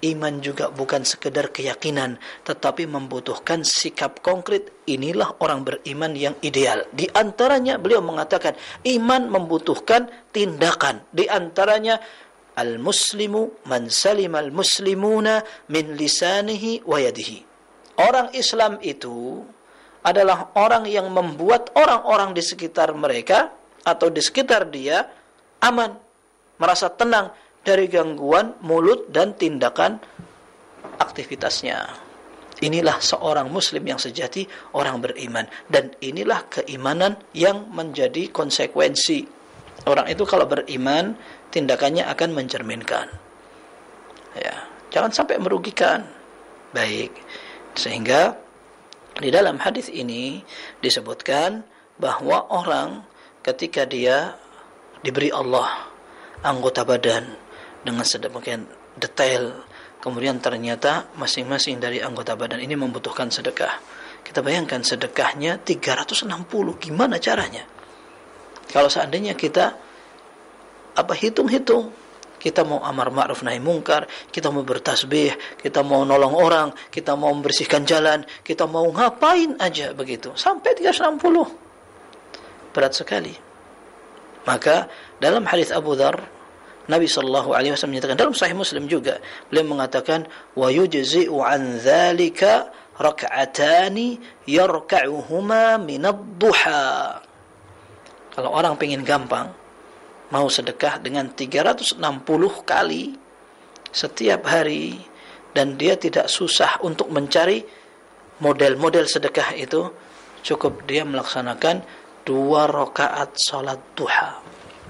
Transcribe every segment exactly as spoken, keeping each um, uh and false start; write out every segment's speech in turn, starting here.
Iman juga bukan sekedar keyakinan, tetapi membutuhkan sikap konkret. Inilah orang beriman yang ideal. Di antaranya beliau mengatakan, iman membutuhkan tindakan. Di antaranya, al-muslimu man salima al-muslimuna min lisanihi wa yadihi. Orang Islam itu adalah orang yang membuat orang-orang di sekitar mereka atau di sekitar dia aman, merasa tenang dari gangguan mulut dan tindakan aktivitasnya. Inilah seorang muslim yang sejati, orang beriman. Dan inilah keimanan yang menjadi konsekuensi. Orang itu kalau beriman, tindakannya akan mencerminkan. Ya, jangan sampai merugikan. Baik. Sehingga di dalam hadis ini disebutkan bahwa orang ketika dia diberi Allah anggota badan dengan sedemikian detail, kemudian ternyata masing-masing dari anggota badan ini membutuhkan sedekah. Kita bayangkan sedekahnya tiga ratus enam puluh, gimana caranya? Kalau seandainya kita apa hitung-hitung, kita mau amar ma'ruf nahi mungkar, kita mau bertasbih, kita mau nolong orang, kita mau membersihkan jalan, kita mau ngapain aja begitu, sampai tiga ratus enam puluh. Berat sekali. Maka dalam hadis Abu Dzar, Nabi sallallahu alaihi wasallam menyatakan, dalam Sahih Muslim juga, beliau mengatakan, wa yujzi'u an dzalika rak'atani yarka'uhuma min ad-duha. Kalau orang pengen gampang, mau sedekah dengan tiga ratus enam puluh kali setiap hari, dan dia tidak susah untuk mencari model-model sedekah itu, cukup dia melaksanakan dua rakaat salat duha.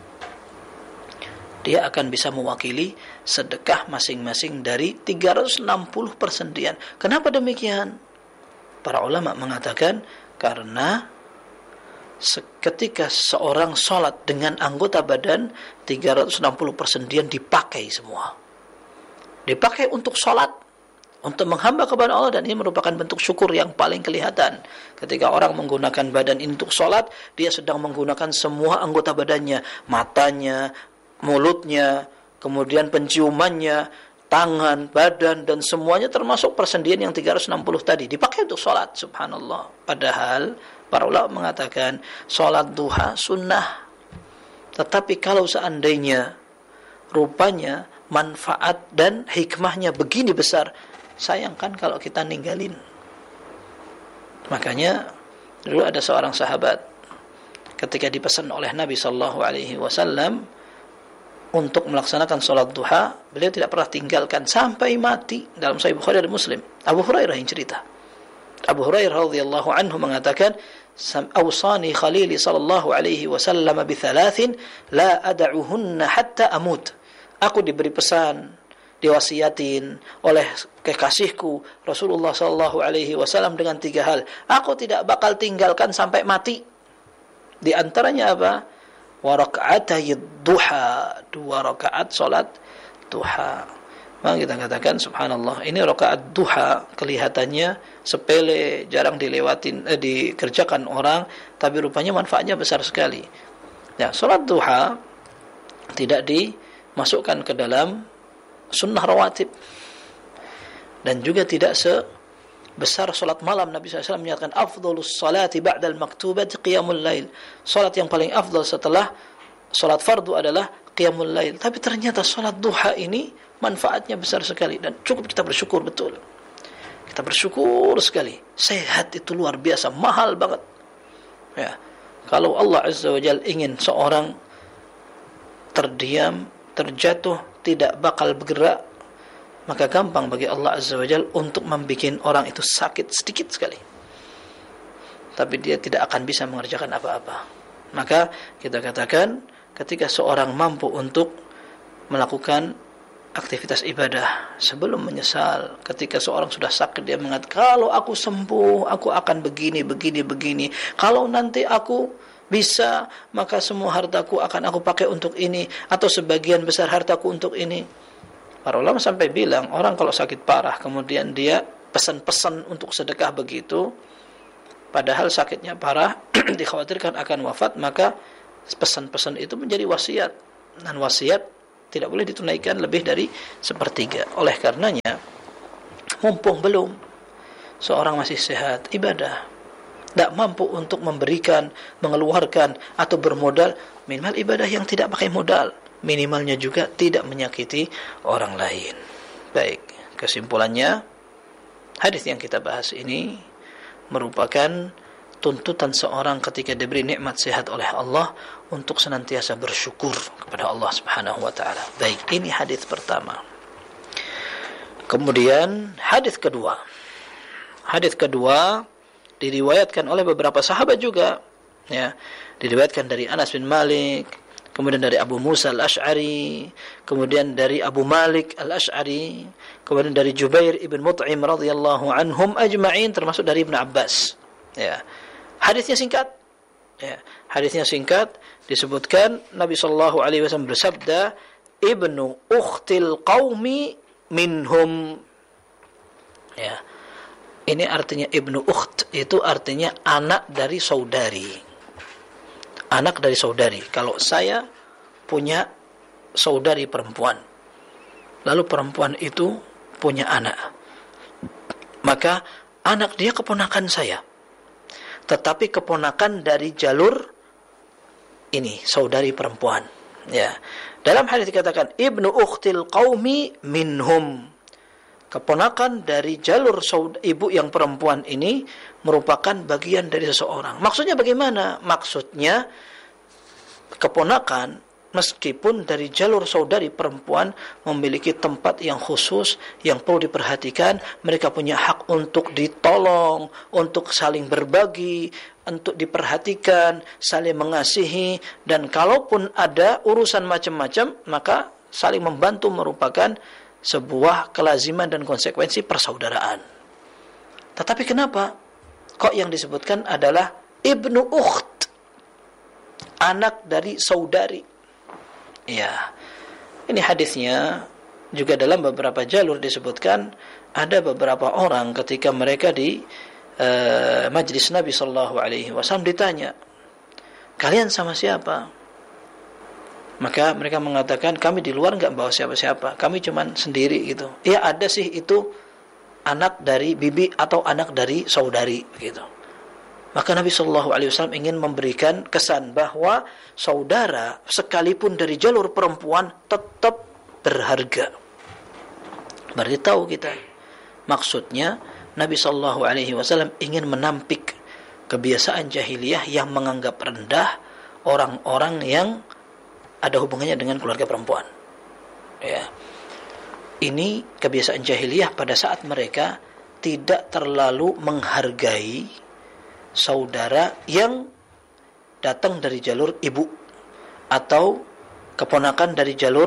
Dia akan bisa mewakili sedekah masing-masing dari tiga ratus enam puluh persendian. Kenapa demikian? Para ulama mengatakan karena ketika seorang sholat dengan anggota badan, tiga ratus enam puluh persendian dipakai semua. Dipakai untuk sholat, untuk menghamba kepada Allah, dan ini merupakan bentuk syukur yang paling kelihatan. Ketika orang menggunakan badan ini untuk sholat, dia sedang menggunakan semua anggota badannya, matanya, mulutnya, kemudian penciumannya, tangan, badan, dan semuanya termasuk persendian yang tiga ratus enam puluh tadi dipakai untuk sholat. Subhanallah. Padahal para ulama mengatakan sholat duha sunnah, tetapi kalau seandainya rupanya manfaat dan hikmahnya begini besar, sayangkan kalau kita ninggalin. Makanya dulu ada seorang sahabat ketika dipesan oleh Nabi sallallahu alaihi wasallam untuk melaksanakan sholat duha, beliau tidak pernah tinggalkan sampai mati. Dalam Sahih Bukhari dan Muslim, Abu Hurairah yang cerita. Abu Hurairah radhiyallahu anhu mengatakan, "Awsani khalili sallallahu alaihi wasallam bi thalathin la ad'uhunna hatta amut." Aku diberi pesan, diwasiatin oleh kekasihku Rasulullah sallallahu alaihi wasallam dengan tiga hal. Aku tidak bakal tinggalkan sampai mati. Di antaranya apa? Wa rak'atay duha, dua rakaat salat duha. Maka kita katakan subhanallah, ini rakaat duha kelihatannya sepele, jarang dilewatin, eh, dikerjakan orang, tapi rupanya manfaatnya besar sekali. Ya, salat duha tidak dimasukkan ke dalam sunnah rawatib, dan juga tidak sebesar salat malam. Nabi sallallahu alaihi wasallam menyatakan afdhalus salati ba'dal maktubati qiyamul lail. Salat yang paling afdal setelah salat fardu adalah qiyamul lail. Tapi ternyata salat duha ini manfaatnya besar sekali, dan cukup kita bersyukur betul. Kita bersyukur sekali. Sehat itu luar biasa, mahal banget. Ya. Kalau Allah Azza wa Jalla ingin seorang terdiam, terjatuh, tidak bakal bergerak, maka gampang bagi Allah Azza wa Jalla untuk membuat orang itu sakit sedikit sekali, tapi dia tidak akan bisa mengerjakan apa-apa. Maka kita katakan, ketika seorang mampu untuk melakukan aktivitas ibadah sebelum menyesal, ketika seorang sudah sakit dia mengatakan, kalau aku sembuh aku akan begini, begini, begini, kalau nanti aku bisa maka semua hartaku akan aku pakai untuk ini, atau sebagian besar hartaku untuk ini. Para ulama sampai bilang, orang kalau sakit parah kemudian dia pesan-pesan untuk sedekah begitu, padahal sakitnya parah, dikhawatirkan akan wafat, maka pesan-pesan itu menjadi wasiat, dan wasiat Tidak boleh ditunaikan lebih dari sepertiga. Oleh karenanya, mumpung belum, seorang masih sehat, ibadah. Tidak mampu untuk memberikan, mengeluarkan, atau bermodal, minimal ibadah yang tidak pakai modal. Minimalnya juga tidak menyakiti orang lain. Baik, kesimpulannya, hadis yang kita bahas ini merupakan tuntutan seorang ketika diberi nikmat sehat oleh Allah untuk senantiasa bersyukur kepada Allah Subhanahu wa taala. Baik, ini hadis pertama. Kemudian hadis kedua. Hadis kedua diriwayatkan oleh beberapa sahabat juga, ya. Diriwayatkan dari Anas bin Malik, kemudian dari Abu Musa al-Ash'ari, kemudian dari Abu Malik al-Ash'ari, kemudian dari Jubair ibn Mut'im radhiyallahu anhum ajma'in, termasuk dari Ibn Abbas. Ya. Hadisnya singkat. Ya, hadisnya singkat, disebutkan Nabi sallallahu alaihi wasallam bersabda, "Ibnu ukhtil qaumi minhum." Ya. Ini artinya ibnu ukht, itu artinya anak dari saudari. Anak dari saudari. Kalau saya punya saudari perempuan, lalu perempuan itu punya anak, maka anak dia keponakan saya, tetapi keponakan dari jalur ini, saudari perempuan. Ya. Dalam hadis dikatakan ibnu ukhtil qaumi minhum. Keponakan dari jalur saudara, ibu yang perempuan ini merupakan bagian dari seseorang. Maksudnya bagaimana? Maksudnya keponakan meskipun dari jalur saudari perempuan memiliki tempat yang khusus yang perlu diperhatikan, mereka punya hak untuk ditolong, untuk saling berbagi, untuk diperhatikan, saling mengasihi, dan kalaupun ada urusan macam-macam, maka saling membantu merupakan sebuah kelaziman dan konsekuensi persaudaraan. Tetapi kenapa kok yang disebutkan adalah ibnu ukht, anak dari saudari? Ya, ini hadisnya juga dalam beberapa jalur disebutkan ada beberapa orang ketika mereka di uh, majlis Nabi sallallahu alaihi wasallam ditanya, kalian sama siapa? Maka mereka mengatakan, kami di luar enggak bawa siapa-siapa, kami cuman sendiri gitu. Ya ada sih itu anak dari bibi atau anak dari saudari gitu. Maka Nabi sallallahu alaihi wasallam ingin memberikan kesan bahwa saudara sekalipun dari jalur perempuan tetap berharga. Berarti tahu kita. Maksudnya Nabi sallallahu alaihi wasallam ingin menampik kebiasaan jahiliyah yang menganggap rendah orang-orang yang ada hubungannya dengan keluarga perempuan. Ya. Ini kebiasaan jahiliyah pada saat mereka tidak terlalu menghargai saudara yang datang dari jalur ibu atau keponakan dari jalur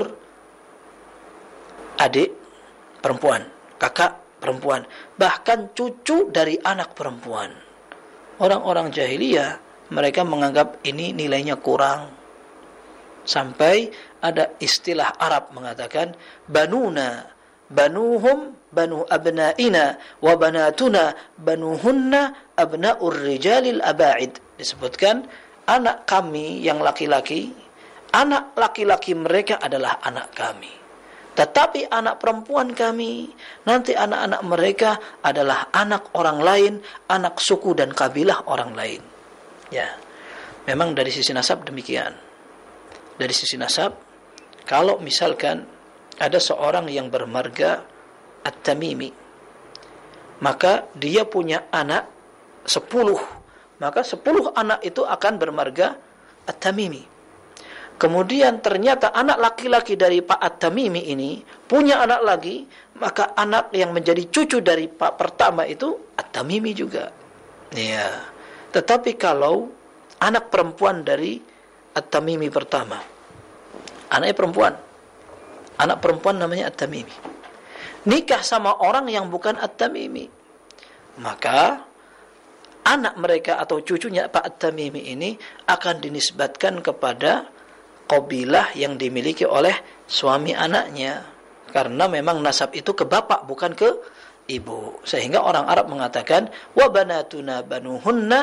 adik perempuan, kakak perempuan, bahkan cucu dari anak perempuan. Orang-orang jahiliyah mereka menganggap ini nilainya kurang. Sampai ada istilah Arab mengatakan banuna banuhum banu abnaina wa banatuna banuhunna abnaur rijalil aba'id. Disebutkan anak kami yang laki-laki, anak laki-laki mereka adalah anak kami. Tetapi anak perempuan kami, nanti anak-anak mereka adalah anak orang lain, anak suku dan kabilah orang lain. Ya. Memang dari sisi nasab demikian. Dari sisi nasab, kalau misalkan ada seorang yang bermarga At-Tamimi, maka dia punya anak sepuluh, maka sepuluh anak itu akan bermarga At-Tamimi. Kemudian ternyata anak laki-laki dari Pak At-Tamimi ini punya anak lagi, maka anak yang menjadi cucu dari Pak pertama itu At-Tamimi juga. Ya. Tetapi kalau anak perempuan dari At-Tamimi pertama, anaknya perempuan, anak perempuan namanya At-Tamimi, nikah sama orang yang bukan At-Tamimi, maka anak mereka atau cucunya Pak At-Tamimi ini akan dinisbatkan kepada qabilah yang dimiliki oleh suami anaknya, karena memang nasab itu ke bapak bukan ke ibu. Sehingga orang Arab mengatakan wa banatuna banuhunna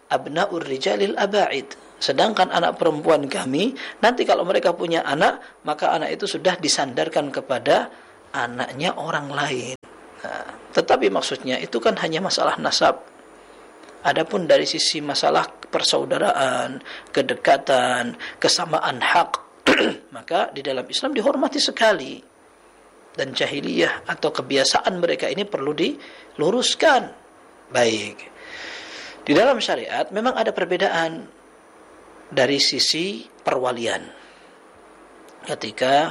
abna'ur rijalil aba'id. Sedangkan anak perempuan kami, nanti kalau mereka punya anak, maka anak itu sudah disandarkan kepada anaknya orang lain. Nah, tetapi maksudnya itu kan hanya masalah nasab. Adapun dari sisi masalah persaudaraan, kedekatan, kesamaan hak, maka di dalam Islam dihormati sekali. Dan jahiliyah atau kebiasaan mereka ini perlu diluruskan. Baik. Di dalam syariat memang ada perbedaan dari sisi perwalian. Ketika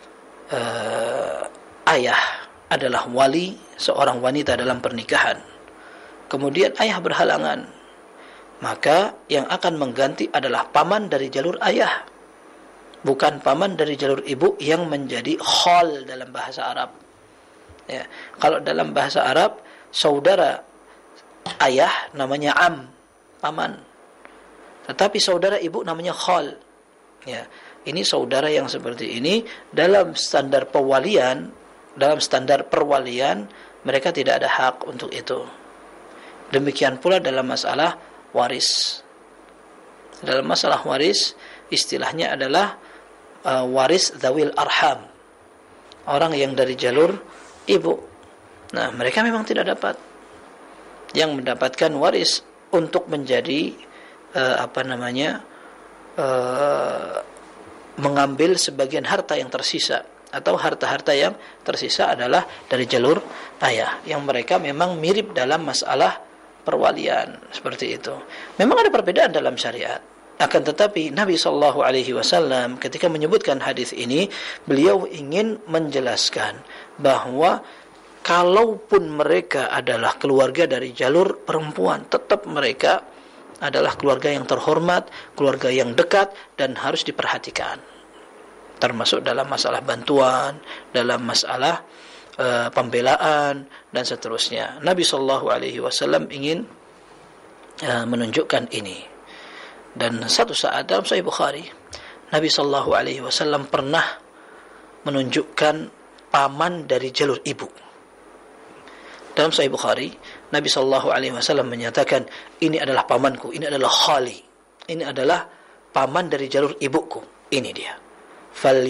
uh, ayah adalah wali seorang wanita dalam pernikahan, kemudian ayah berhalangan, maka yang akan mengganti adalah paman dari jalur ayah, bukan paman dari jalur ibu yang menjadi khal dalam bahasa Arab. Ya, kalau dalam bahasa Arab, saudara ayah namanya am, paman. Tetapi saudara ibu namanya khal. Ya, ini saudara yang seperti ini dalam standar pewalian, dalam standar perwalian mereka tidak ada hak untuk itu. Demikian pula dalam masalah waris. Dalam masalah waris, istilahnya adalah uh, waris dzawil arham. Orang yang dari jalur ibu. Nah, mereka memang tidak dapat. Yang mendapatkan waris untuk menjadi uh, apa namanya? Uh, mengambil sebagian harta yang tersisa atau harta-harta yang tersisa adalah dari jalur ayah, yang mereka memang mirip dalam masalah perwalian seperti itu. Memang ada perbedaan dalam syariat. Akan tetapi Nabi sallallahu alaihi wasallam ketika menyebutkan hadis ini, beliau ingin menjelaskan bahwa kalaupun mereka adalah keluarga dari jalur perempuan, tetap mereka adalah keluarga yang terhormat, keluarga yang dekat dan harus diperhatikan. Termasuk dalam masalah bantuan, dalam masalah Uh, pembelaan dan seterusnya. Nabi sallallahu alaihi wasallam ingin uh, menunjukkan ini. Dan satu saat dalam Sahih Bukhari, Nabi sallallahu alaihi wasallam pernah menunjukkan paman dari jalur ibu. Dalam Sahih Bukhari, Nabi sallallahu alaihi wasallam menyatakan, ini adalah pamanku, ini adalah khali, ini adalah paman dari jalur ibuku. Ini dia. fal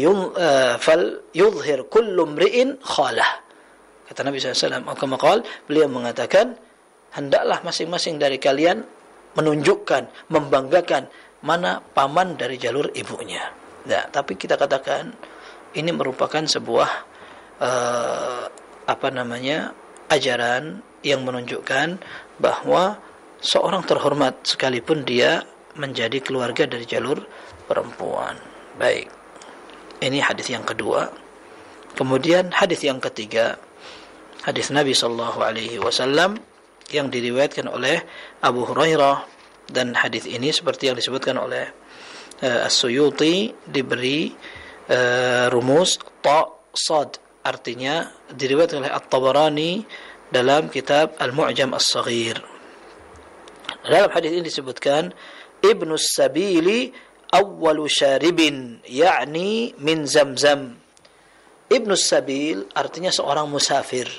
yudhhir kullu mri'in khalah. Kata Nabi sallallahu alaihi wasallam, maqal beliau mengatakan, hendaklah masing-masing dari kalian menunjukkan, membanggakan mana paman dari jalur ibunya. Nah, tapi kita katakan ini merupakan sebuah uh, apa namanya? ajaran yang menunjukkan bahwa seorang terhormat sekalipun dia menjadi keluarga dari jalur perempuan. Baik. Ini hadis yang kedua. Kemudian hadis yang ketiga, hadis Nabi sallallahu alaihi wasallam yang diriwayatkan oleh Abu Hurairah, dan hadis ini seperti yang disebutkan oleh uh, As-Suyuti diberi uh, rumus ta sad, artinya diriwayatkan oleh At-Tabarani dalam kitab Al-Mu'jam As-Saghir. Dalam hadis ini disebutkan Ibnu Sabili awwalu syaribin, yakni min Zamzam. Ibnu Sabil artinya seorang musafir,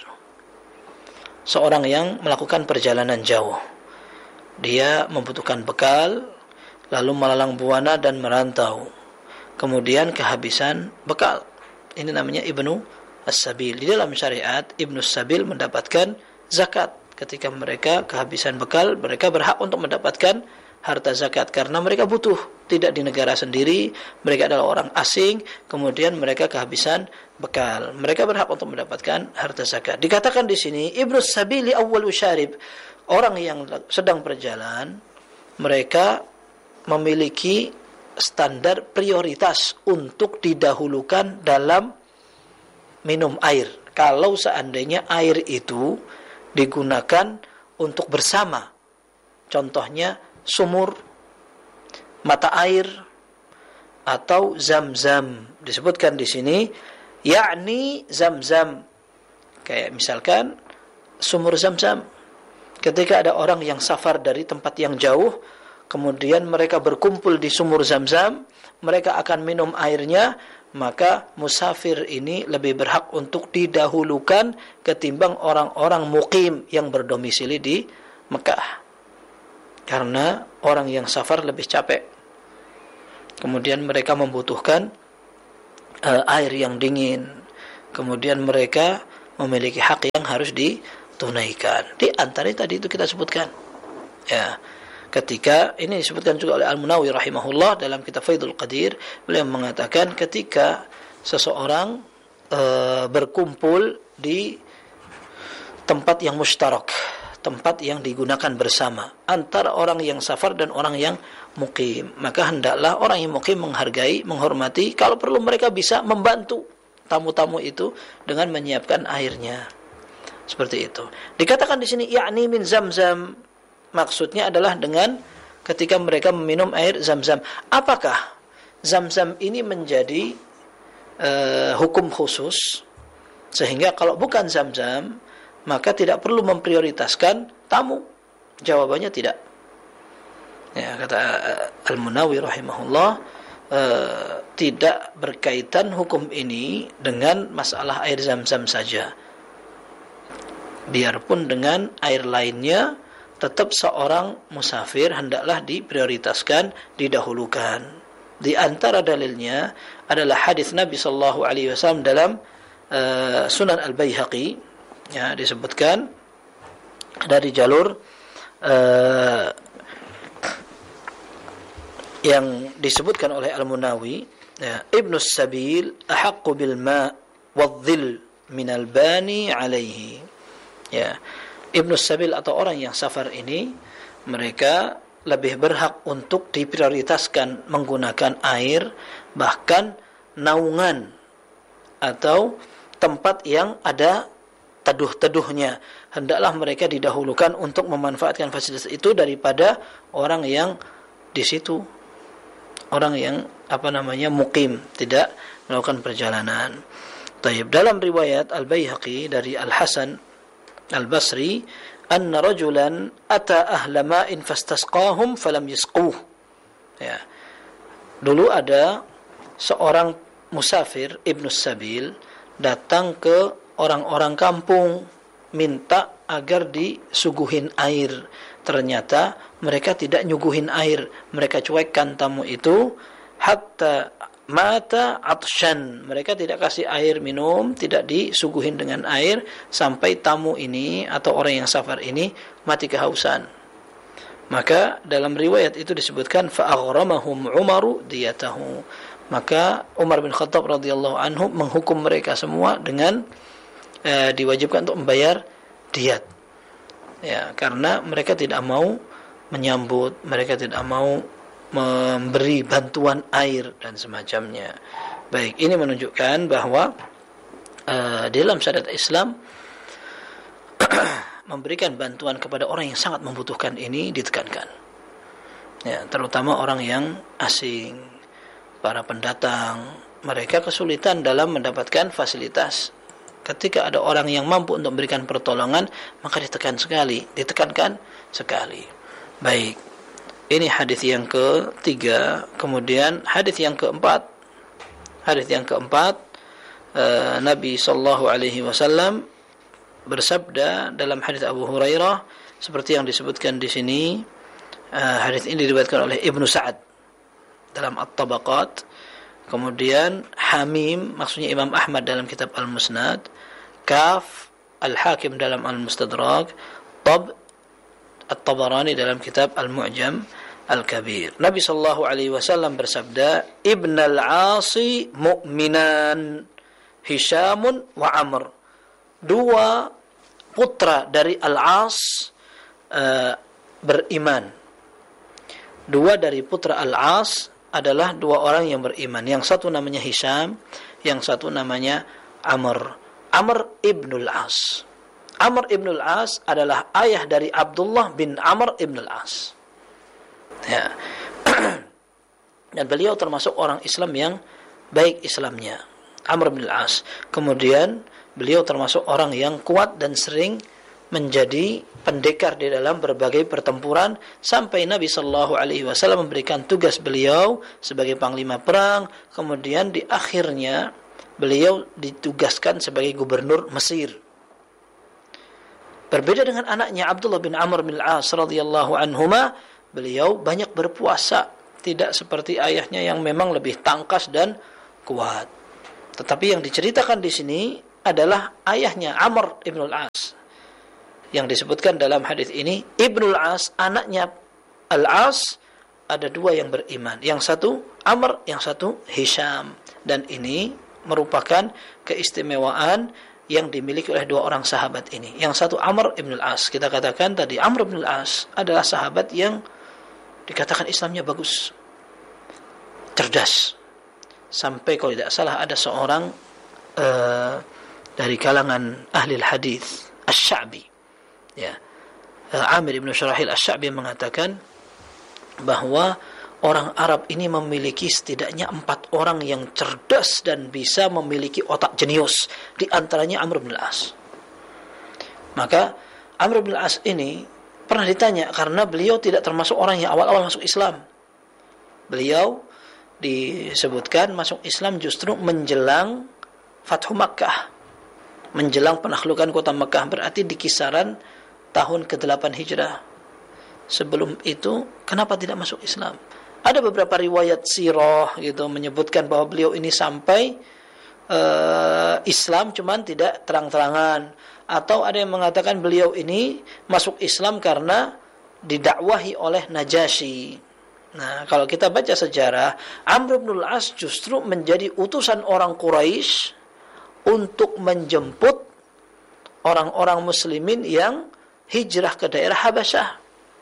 seorang yang melakukan perjalanan jauh. Dia membutuhkan bekal, lalu melalang buana dan merantau, kemudian kehabisan bekal. Ini namanya Ibnu As-Sabil. Di dalam syariat, Ibnu Sabil mendapatkan zakat. Ketika mereka kehabisan bekal, mereka berhak untuk mendapatkan harta zakat karena mereka butuh, tidak di negara sendiri, mereka adalah orang asing, kemudian mereka kehabisan bekal, mereka berhak untuk mendapatkan harta zakat. Dikatakan di sini Ibnu Sabili awwalu syarib, orang yang sedang berjalan, mereka memiliki standar prioritas untuk didahulukan dalam minum air. Kalau seandainya air itu digunakan untuk bersama, contohnya sumur, mata air, atau zam-zam. Disebutkan di sini, yakni zam-zam. Kayak misalkan sumur zam-zam. Ketika ada orang yang safar dari tempat yang jauh, kemudian mereka berkumpul di sumur zam-zam, mereka akan minum airnya, maka musafir ini lebih berhak untuk didahulukan ketimbang orang-orang muqim yang berdomisili di Mekah. karena orang yang safar lebih capek. Kemudian mereka membutuhkan uh, air yang dingin. Kemudian mereka memiliki hak yang harus ditunaikan. Di antara tadi itu kita sebutkan. Ya. Ketika ini disebutkan juga oleh Al-Munawi rahimahullah dalam kitab Faidul Qadir, beliau mengatakan ketika seseorang uh, berkumpul di tempat yang mushtarak, tempat yang digunakan bersama antara orang yang safar dan orang yang mukim, maka hendaklah orang yang mukim menghargai, menghormati, kalau perlu mereka bisa membantu tamu-tamu itu dengan menyiapkan airnya. Seperti itu. Dikatakan di sini yakni min Zamzam, maksudnya adalah dengan ketika mereka meminum air Zamzam. Apakah Zamzam ini menjadi uh, hukum khusus sehingga kalau bukan Zamzam maka tidak perlu memprioritaskan tamu? Jawabannya tidak. Ya, kata Al-Munawi rahimahullah, uh, tidak berkaitan hukum ini dengan masalah air Zam-Zam saja. Biarpun dengan air lainnya, tetap seorang musafir hendaklah diprioritaskan, didahulukan. Di antara dalilnya adalah hadis Nabi sallallahu alaihi wasallam dalam uh, Sunan Al-Baihaqi, ya, disebutkan dari jalur uh, yang disebutkan oleh Al-Munawi, ya, Ibnu Sabil ahaqqu bil ma' wadh-dhill min al-bani alaihi. Ya, Ibnu Sabil atau orang yang safar ini, mereka lebih berhak untuk diprioritaskan menggunakan air, bahkan naungan atau tempat yang ada teduh-teduhnya, hendaklah mereka didahulukan untuk memanfaatkan fasilitas itu daripada orang yang di situ, orang yang apa namanya mukim, tidak melakukan perjalanan. Taib. Dalam riwayat Al-Baihaqi dari Al-Hasan Al-Basri, anna rajulan ata ahla ma'in fastasqahum falam yasquh. Ya. Dulu ada seorang musafir Ibnu Sabil datang ke orang-orang kampung minta agar disuguhin air. Ternyata mereka tidak nyuguhin air, mereka cuekkan tamu itu hatta mata atsyan. Mereka tidak kasih air minum, tidak disuguhin dengan air sampai tamu ini atau orang yang safar ini mati kehausan. Maka dalam riwayat itu disebutkan fa aghramahum Umaru diyatahu. Maka Umar bin Khattab radhiyallahu anhu menghukum mereka semua dengan eh, diwajibkan untuk membayar diat. Ya, karena mereka tidak mau menyambut, mereka tidak mau memberi bantuan air dan semacamnya. Baik, ini menunjukkan bahwa uh, dalam syariat Islam memberikan bantuan kepada orang yang sangat membutuhkan ini ditekankan. Ya, terutama orang yang asing, para pendatang, mereka kesulitan dalam mendapatkan fasilitas. Ketika ada orang yang mampu untuk memberikan pertolongan, maka ditekan sekali, ditekankan sekali. Baik, ini hadis yang ketiga. Kemudian hadis yang keempat. Hadis yang keempat, uh, Nabi sallallahu alaihi wasallam bersabda dalam hadis Abu Hurairah seperti yang disebutkan di sini. Uh, hadis ini diriwayatkan oleh Ibnu Sa'ad dalam At-Tabaqat. Kemudian Hamim, maksudnya Imam Ahmad dalam kitab Al-Musnad, Kaf Al-Hakim dalam Al-Mustadrak, Tab At-Tabarani dalam kitab Al-Mu'jam Al-Kabir. Nabi sallallahu alaihi wasallam bersabda, Ibn al-Asi mu'minan, Hishamun wa Amr. Dua putra dari Al-As uh, beriman. Dua dari putra Al-As adalah dua orang yang beriman. Yang satu namanya Hisham, yang satu namanya Amr. Amr ibnul As. Amr ibnul As adalah ayah dari Abdullah bin Amr ibnul As. Ya. Dan beliau termasuk orang Islam yang baik Islamnya, Amr ibnul As. Kemudian beliau termasuk orang yang kuat dan sering menjadi pendekar di dalam berbagai pertempuran sampai Nabi sallallahu alaihi wasallam memberikan tugas beliau sebagai panglima perang. Kemudian di akhirnya beliau ditugaskan sebagai gubernur Mesir. Berbeda dengan anaknya Abdullah bin Amr bin Al-As radhiyallahu anhuma, beliau banyak berpuasa, tidak seperti ayahnya yang memang lebih tangkas dan kuat. Tetapi yang diceritakan di sini adalah ayahnya Amr ibn al-As. Yang disebutkan dalam hadis ini, Ibnul As, anaknya Al-As, ada dua yang beriman. Yang satu Amr, yang satu Hisham. Dan ini merupakan keistimewaan yang dimiliki oleh dua orang sahabat ini. Yang satu Amr ibn al-As. Kita katakan tadi Amr ibn al-As adalah sahabat yang dikatakan Islamnya bagus, cerdas. Sampai kalau tidak salah ada seorang uh, dari kalangan ahli hadis, Asy-Sya'bi, ya, uh, Amir ibn Syurahil Asy-Sya'bi mengatakan bahwa orang Arab ini memiliki setidaknya empat orang yang cerdas dan bisa memiliki otak jenius. Di antaranya Amr bin al-As. Maka Amr bin al-As ini pernah ditanya, karena beliau tidak termasuk orang yang awal-awal masuk Islam. Beliau disebutkan masuk Islam justru menjelang Fathu Makkah, menjelang penaklukan kota Makkah, berarti di kisaran tahun kedelapan Hijrah. Sebelum itu kenapa tidak masuk Islam? Ada beberapa riwayat sirah gitu menyebutkan bahwa beliau ini sampai uh, Islam cuman tidak terang-terangan, atau ada yang mengatakan beliau ini masuk Islam karena didakwahi oleh Najasyi. Nah, kalau kita baca sejarah, Amr bin al-As justru menjadi utusan orang Quraisy untuk menjemput orang-orang muslimin yang hijrah ke daerah Habasyah.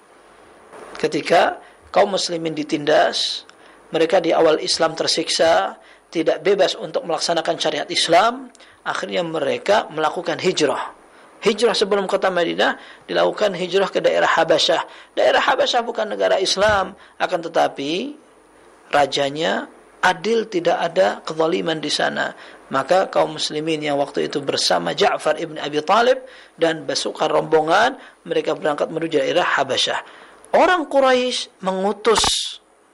Ketika kaum muslimin ditindas, mereka di awal Islam tersiksa, tidak bebas untuk melaksanakan syariat Islam, akhirnya mereka melakukan hijrah. Hijrah sebelum kota Madinah, dilakukan hijrah ke daerah Habasyah. Daerah Habasyah bukan negara Islam, akan tetapi rajanya adil, tidak ada kezaliman di sana. Maka kaum muslimin yang waktu itu bersama Ja'far ibn Abi Talib dan pasukan rombongan, mereka berangkat menuju daerah Habasyah. Orang Quraisy mengutus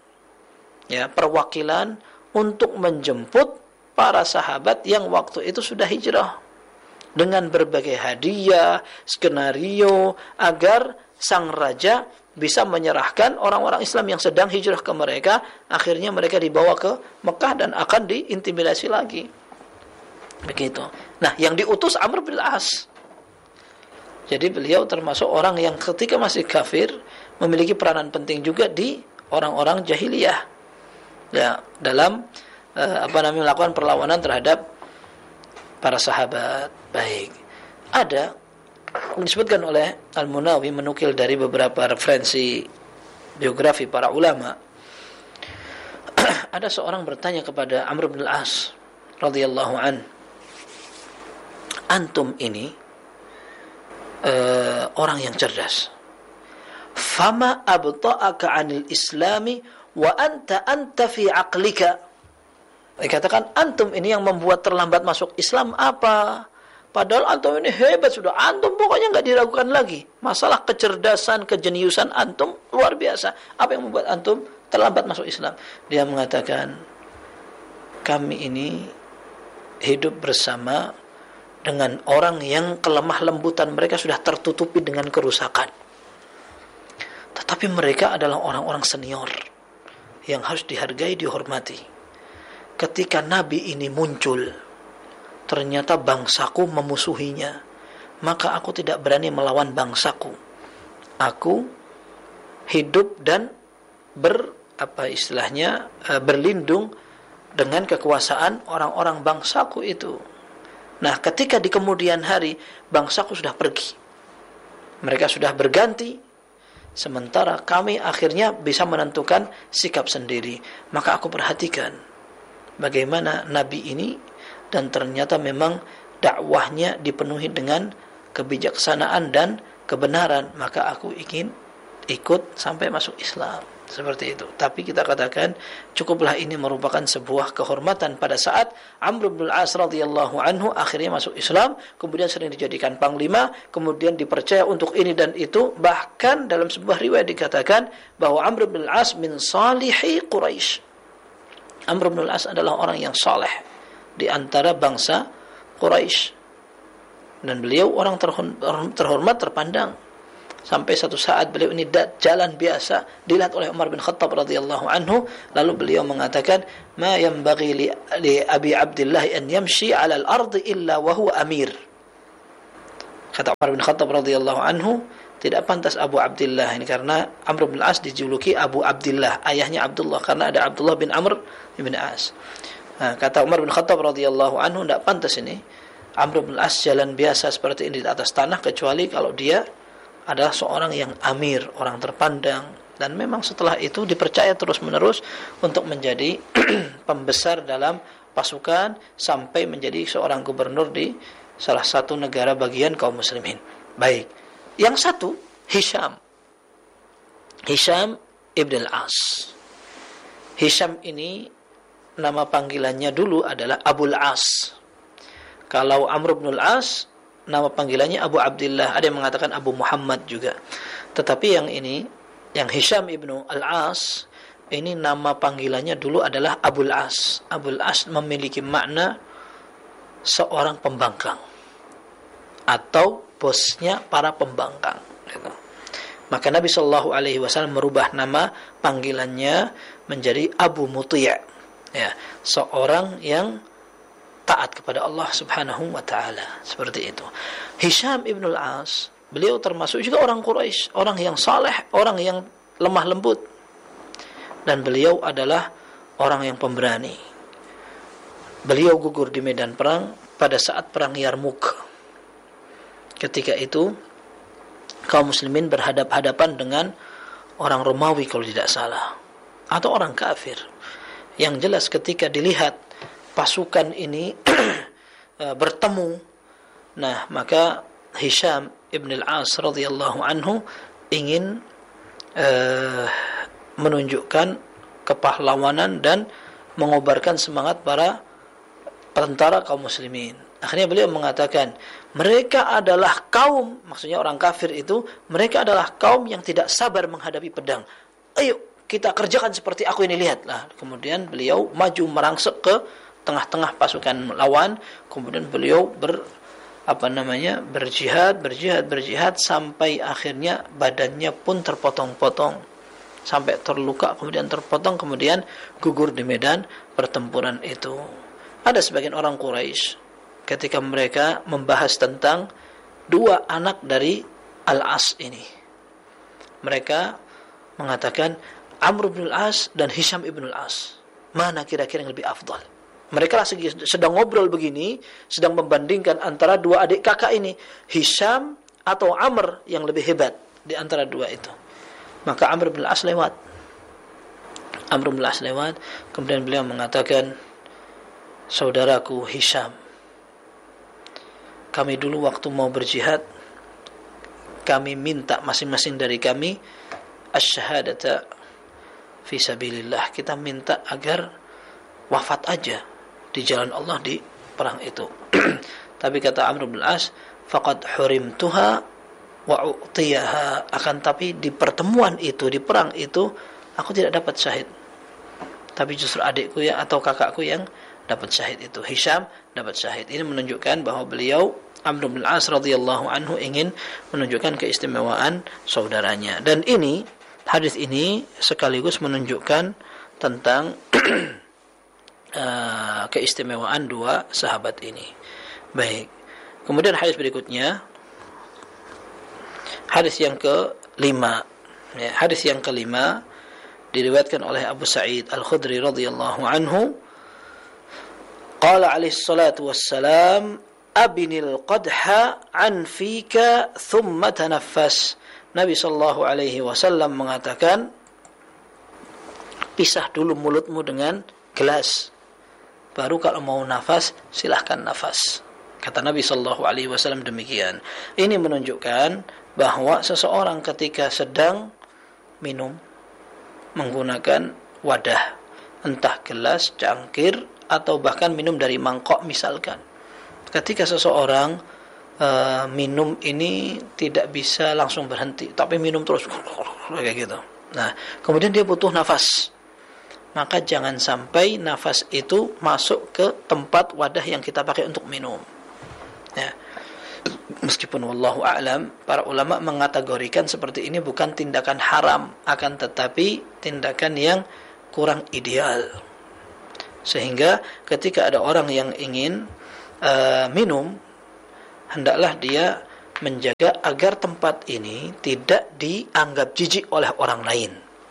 ya perwakilan untuk menjemput para sahabat yang waktu itu sudah hijrah dengan berbagai hadiah, skenario agar sang raja bisa menyerahkan orang-orang Islam yang sedang hijrah ke mereka. Akhirnya mereka dibawa ke Mekah dan akan diintimidasi lagi. Begitu. Nah, yang diutus Amr bin al-As. Jadi beliau termasuk orang yang ketika masih kafir memiliki peranan penting juga di orang-orang jahiliyah, ya, dalam uh, apa namanya melakukan perlawanan terhadap para sahabat. Baik, ada disebutkan oleh Al-Munawi menukil dari beberapa referensi biografi para ulama. Ada seorang bertanya kepada Amr bin al-As radhiyallahu an, antum ini uh, orang yang cerdas, fama abta'aka 'anil islami wa anta anta fi 'aqlika. Dikatakan antum ini yang membuat terlambat masuk Islam apa? Padahal antum ini hebat sudah, antum pokoknya enggak diragukan lagi. Masalah kecerdasan, kejeniusan antum luar biasa. Apa yang membuat antum terlambat masuk Islam? Dia mengatakan, kami ini hidup bersama dengan orang yang kelemah lembutan mereka sudah tertutupi dengan kerusakan. Tetapi mereka adalah orang-orang senior yang harus dihargai, dihormati. Ketika Nabi ini muncul, ternyata bangsaku memusuhinya, maka aku tidak berani melawan bangsaku. Aku hidup dan ber apa istilahnya berlindung dengan kekuasaan orang-orang bangsaku itu. Nah, ketika di kemudian hari bangsaku sudah pergi, mereka sudah berganti, sementara kami akhirnya bisa menentukan sikap sendiri. Maka aku perhatikan bagaimana Nabi ini, dan ternyata memang dakwahnya dipenuhi dengan kebijaksanaan dan kebenaran. Maka aku ingin ikut sampai masuk Islam. Seperti itu. Tapi kita katakan cukuplah ini merupakan sebuah kehormatan pada saat Amr bin al-As radhiyallahu anhu akhirnya masuk Islam, kemudian sering dijadikan panglima, kemudian dipercaya untuk ini dan itu. Bahkan dalam sebuah riwayat dikatakan bahwa Amr bin al-As min salihi Quraisy. Amr bin al-As adalah orang yang saleh di antara bangsa Quraisy, dan beliau orang terhormat, terpandang. sampai satu saat beliau ini jalan biasa dilihat oleh Umar bin Khattab radhiyallahu anhu, lalu beliau mengatakan, ma yanbaghi li, li Abi Abdullah an yamshi 'ala al-ardi illa wa huwa amir. Kata Umar bin Khattab radhiyallahu anhu, tidak pantas Abu Abdullah ini, karena Amr bin As dijuluki Abu Abdullah, ayahnya Abdullah, karena ada Abdullah bin Amr bin As. Nah, kata Umar bin Khattab radhiyallahu anhu, tidak pantas ini Amr bin As jalan biasa seperti ini di atas tanah, kecuali kalau dia adalah seorang yang amir, orang terpandang, dan memang setelah itu dipercaya terus-menerus untuk menjadi pembesar dalam pasukan sampai menjadi seorang gubernur di salah satu negara bagian kaum muslimin. Baik. Yang satu, Hisham. Hisham ibn al-As. Hisham ini nama panggilannya dulu adalah Abul As. Kalau Amr bin al-As, nama panggilannya Abu Abdullah, ada yang mengatakan Abu Muhammad juga. Tetapi yang ini, yang Hisham ibnu Al-As, ini nama panggilannya dulu adalah Abul As. Abul As memiliki makna seorang pembangkang atau bosnya para pembangkang. Gitu. Maka Nabi Shallallahu Alaihi Wasallam merubah nama panggilannya menjadi Abu Muti', ya, seorang yang taat kepada Allah Subhanahu wa taala, seperti itu. Hisham ibn al-As, beliau termasuk juga orang Quraisy, orang yang saleh, orang yang lemah lembut. Dan beliau adalah orang yang pemberani. Beliau gugur di medan perang pada saat perang Yarmuk. Ketika itu kaum muslimin berhadap-hadapan dengan orang Romawi kalau tidak salah, atau orang kafir. Yang jelas ketika dilihat pasukan ini bertemu, nah maka Hisham ibn al-As radhiyallahu anhu ingin uh, menunjukkan kepahlawanan dan mengobarkan semangat para tentara kaum muslimin. Akhirnya beliau mengatakan, mereka adalah kaum, maksudnya orang kafir itu, mereka adalah kaum yang tidak sabar menghadapi pedang. Ayo kita kerjakan seperti aku ini, lihatlah. Kemudian beliau maju merangsek ke tengah-tengah pasukan lawan, kemudian beliau ber apa namanya berjihad, berjihad, berjihad sampai akhirnya badannya pun terpotong-potong, sampai terluka, kemudian terpotong, kemudian gugur di medan pertempuran itu. Ada sebagian orang Quraisy ketika mereka membahas tentang dua anak dari Al-As ini, mereka mengatakan Amr bin Al-As dan Hisham ibn Al-As, mana kira-kira yang lebih afdal? Mereka sedang ngobrol begini, sedang membandingkan antara dua adik kakak ini, Hisham atau Amr yang lebih hebat di antara dua itu. Maka Amr bin Al-As lewat. Amr bin Al-As lewat, kemudian beliau mengatakan, saudaraku Hisham, kami dulu waktu mau berjihad, kami minta masing-masing dari kami asyhadata fi sabilillah. Kita minta agar wafat aja di jalan Allah di perang itu. Tapi kata Amr bin Al-As, faqad hurimtuha wa u'tiyaha, akan tapi di pertemuan itu, di perang itu aku tidak dapat syahid, tapi justru adikku ya atau kakakku yang dapat syahid itu. Hisham dapat syahid. Ini menunjukkan bahwa beliau Amr bin Al-As radhiyallahu anhu ingin menunjukkan keistimewaan saudaranya. Dan ini, hadis ini sekaligus menunjukkan tentang Uh, keistimewaan dua sahabat ini. Baik. Kemudian hadis berikutnya, hadis yang kelima. Ya, hadis yang kelima diriwayatkan oleh Abu Sa'id Al-Khudri radhiyallahu anhu. Qala alaihi salatu wassalam, abinil qadha an fika thumma tanaffas. Nabi sallallahu alaihi wasallam mengatakan, pisah dulu mulutmu dengan gelas, baru kalau mau nafas silahkan nafas. Kata Nabi sallallahu alaihi wasallam demikian. Ini menunjukkan bahwa seseorang ketika sedang minum menggunakan wadah, entah gelas, cangkir, atau bahkan minum dari mangkok misalkan. Ketika seseorang uh, minum ini tidak bisa langsung berhenti, tapi minum terus kayak gitu. Nah, kemudian dia butuh nafas. Maka jangan sampai nafas itu masuk ke tempat wadah yang kita pakai untuk minum. Ya. Meskipun wallahu a'lam, para ulama mengategorikan seperti ini bukan tindakan haram, akan tetapi tindakan yang kurang ideal. Sehingga ketika ada orang yang ingin uh, minum, hendaklah dia menjaga agar tempat ini tidak dianggap jijik oleh orang lain.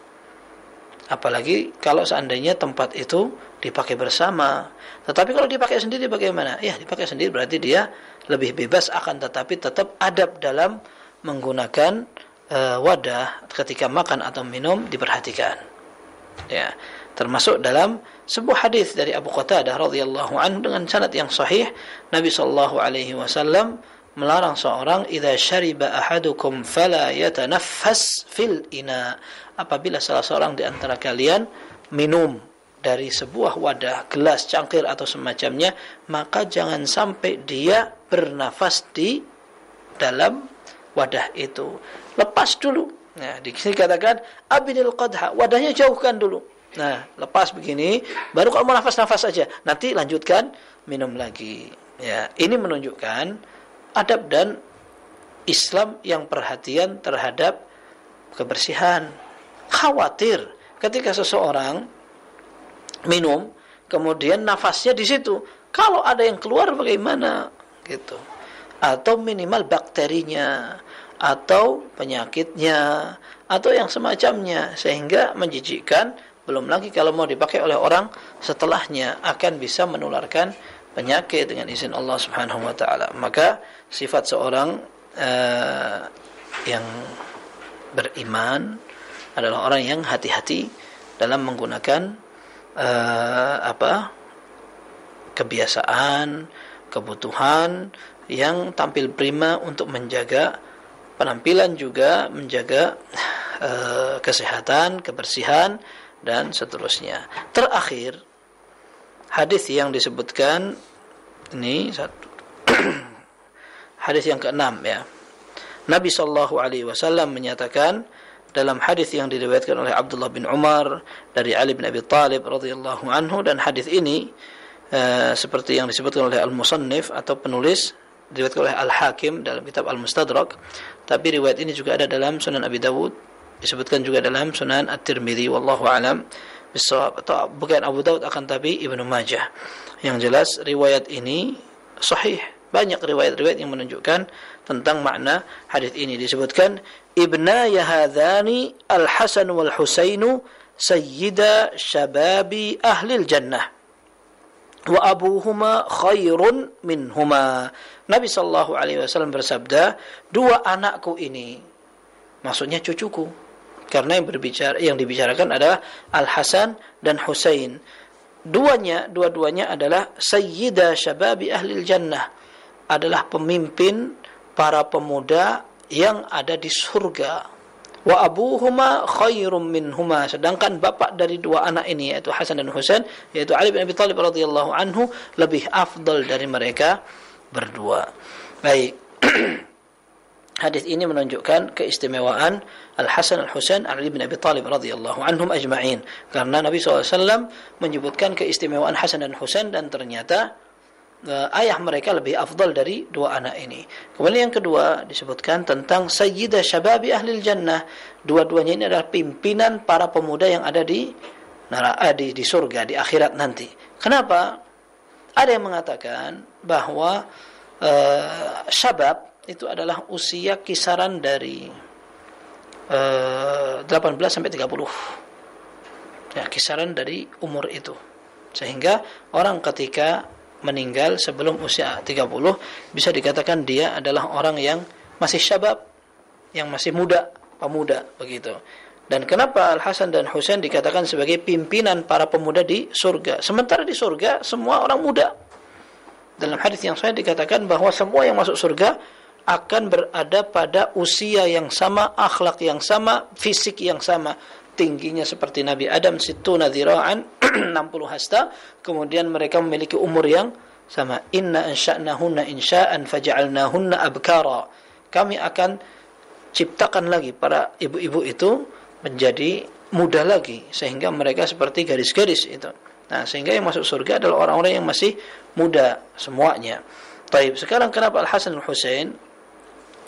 Apalagi kalau seandainya tempat itu dipakai bersama. Tetapi kalau dipakai sendiri bagaimana? Ya, dipakai sendiri berarti dia lebih bebas, akan tetapi tetap adab dalam menggunakan uh, wadah ketika makan atau minum diperhatikan. Ya, termasuk dalam sebuah hadis dari Abu Qatadah radhiyallahu anhu dengan sanad yang sahih, Nabi sallallahu alaihi wasallam melarang seorang, idza syariba ahadukum fala yatanaffas fil ina, apabila salah seorang di antara kalian minum dari sebuah wadah, gelas, cangkir atau semacamnya, maka jangan sampai dia bernafas di dalam wadah itu. Lepas dulu. Nah, di sini katakan abinil qadha, wadahnya jauhkan dulu. Nah, lepas begini, baru kalau mau nafas-nafas saja, nanti lanjutkan minum lagi. Ya, ini menunjukkan adab dan Islam yang perhatian terhadap kebersihan. Khawatir ketika seseorang minum, kemudian nafasnya di situ, kalau ada yang keluar bagaimana, gitu. Atau minimal bakterinya, atau penyakitnya, atau yang semacamnya, sehingga menjijikkan. Belum lagi kalau mau dipakai oleh orang setelahnya, akan bisa menularkan penyakit dengan izin Allah Subhanahu wa taala. Maka sifat seorang uh, yang beriman adalah orang yang hati-hati dalam menggunakan Uh, apa kebiasaan, kebutuhan yang tampil prima untuk menjaga penampilan, juga menjaga uh, kesehatan, kebersihan dan seterusnya. Terakhir, hadis yang disebutkan ini satu hadis yang keenam, ya. Nabi sallallahu alaihi wasallam menyatakan dalam hadis yang diriwayatkan oleh Abdullah bin Umar dari Ali bin Abi Thalib radhiyallahu anhu, dan hadis ini uh, seperti yang disebutkan oleh Al-Musannif atau penulis, diriwayatkan oleh Al-Hakim dalam kitab Al-Mustadrak, tapi riwayat ini juga ada dalam Sunan Abi Dawud, disebutkan juga dalam Sunan At-Tirmidzi, wallahu alam bisawab, atau bukan Abu Dawud akan tapi Ibnu Majah. Yang jelas riwayat ini sahih. Banyak riwayat-riwayat yang menunjukkan tentang makna hadis ini. Disebutkan ibna yahadhani al-Hasan wal Husainu sayyida syababi ahli jannah wa abuhuma khairun minhuma. Nabi sallallahu alaihi wasallam bersabda, dua anakku ini, maksudnya cucuku, karena yang berbicara yang dibicarakan adalah Al-Hasan dan Husain. Duanya, dua-duanya adalah sayyida syababi ahli jannah, adalah pemimpin para pemuda yang ada di surga. Wa abuhuma khairum minhuma, sedangkan bapak dari dua anak ini yaitu Hasan dan Husain, yaitu Ali bin Abi Thalib radhiyallahu anhu, lebih afdal dari mereka berdua. Baik. Hadis ini menunjukkan keistimewaan Al-Hasan Al-Husain Ali bin Abi Thalib radhiyallahu anhum ajma'in, karena Nabi sallallahu alaihi wasallam menyebutkan keistimewaan Hasan dan Husain, dan ternyata Uh, ayah mereka lebih afdal dari dua anak ini. Kemudian yang kedua disebutkan tentang sayyidah syababi ahlil jannah. Dua-duanya ini adalah pimpinan para pemuda yang ada di neraka, di, di surga, di akhirat nanti. Kenapa? Ada yang mengatakan bahwa uh, syabab itu adalah usia kisaran dari uh, delapan belas sampai tiga puluh. Ya, kisaran dari umur itu. Sehingga orang ketika meninggal sebelum usia tiga puluh, bisa dikatakan dia adalah orang yang masih syabab, yang masih muda, pemuda, begitu. Dan kenapa Al-Hasan dan Husain dikatakan sebagai pimpinan para pemuda di surga, sementara di surga semua orang muda? Dalam hadis yang sahih dikatakan bahwa semua yang masuk surga akan berada pada usia yang sama, akhlak yang sama, fisik yang sama. Tingginya seperti Nabi Adam, situna dzira'an, enam puluh hasta. Kemudian mereka memiliki umur yang sama. Inna ansha'nahunna insha'an faja'alnahunna abkara. Kami akan ciptakan lagi para ibu-ibu itu menjadi muda lagi, sehingga mereka seperti garis-garis itu. Nah, sehingga yang masuk surga adalah orang-orang yang masih muda semuanya. Baik, sekarang kenapa Al-Hasan dan Husain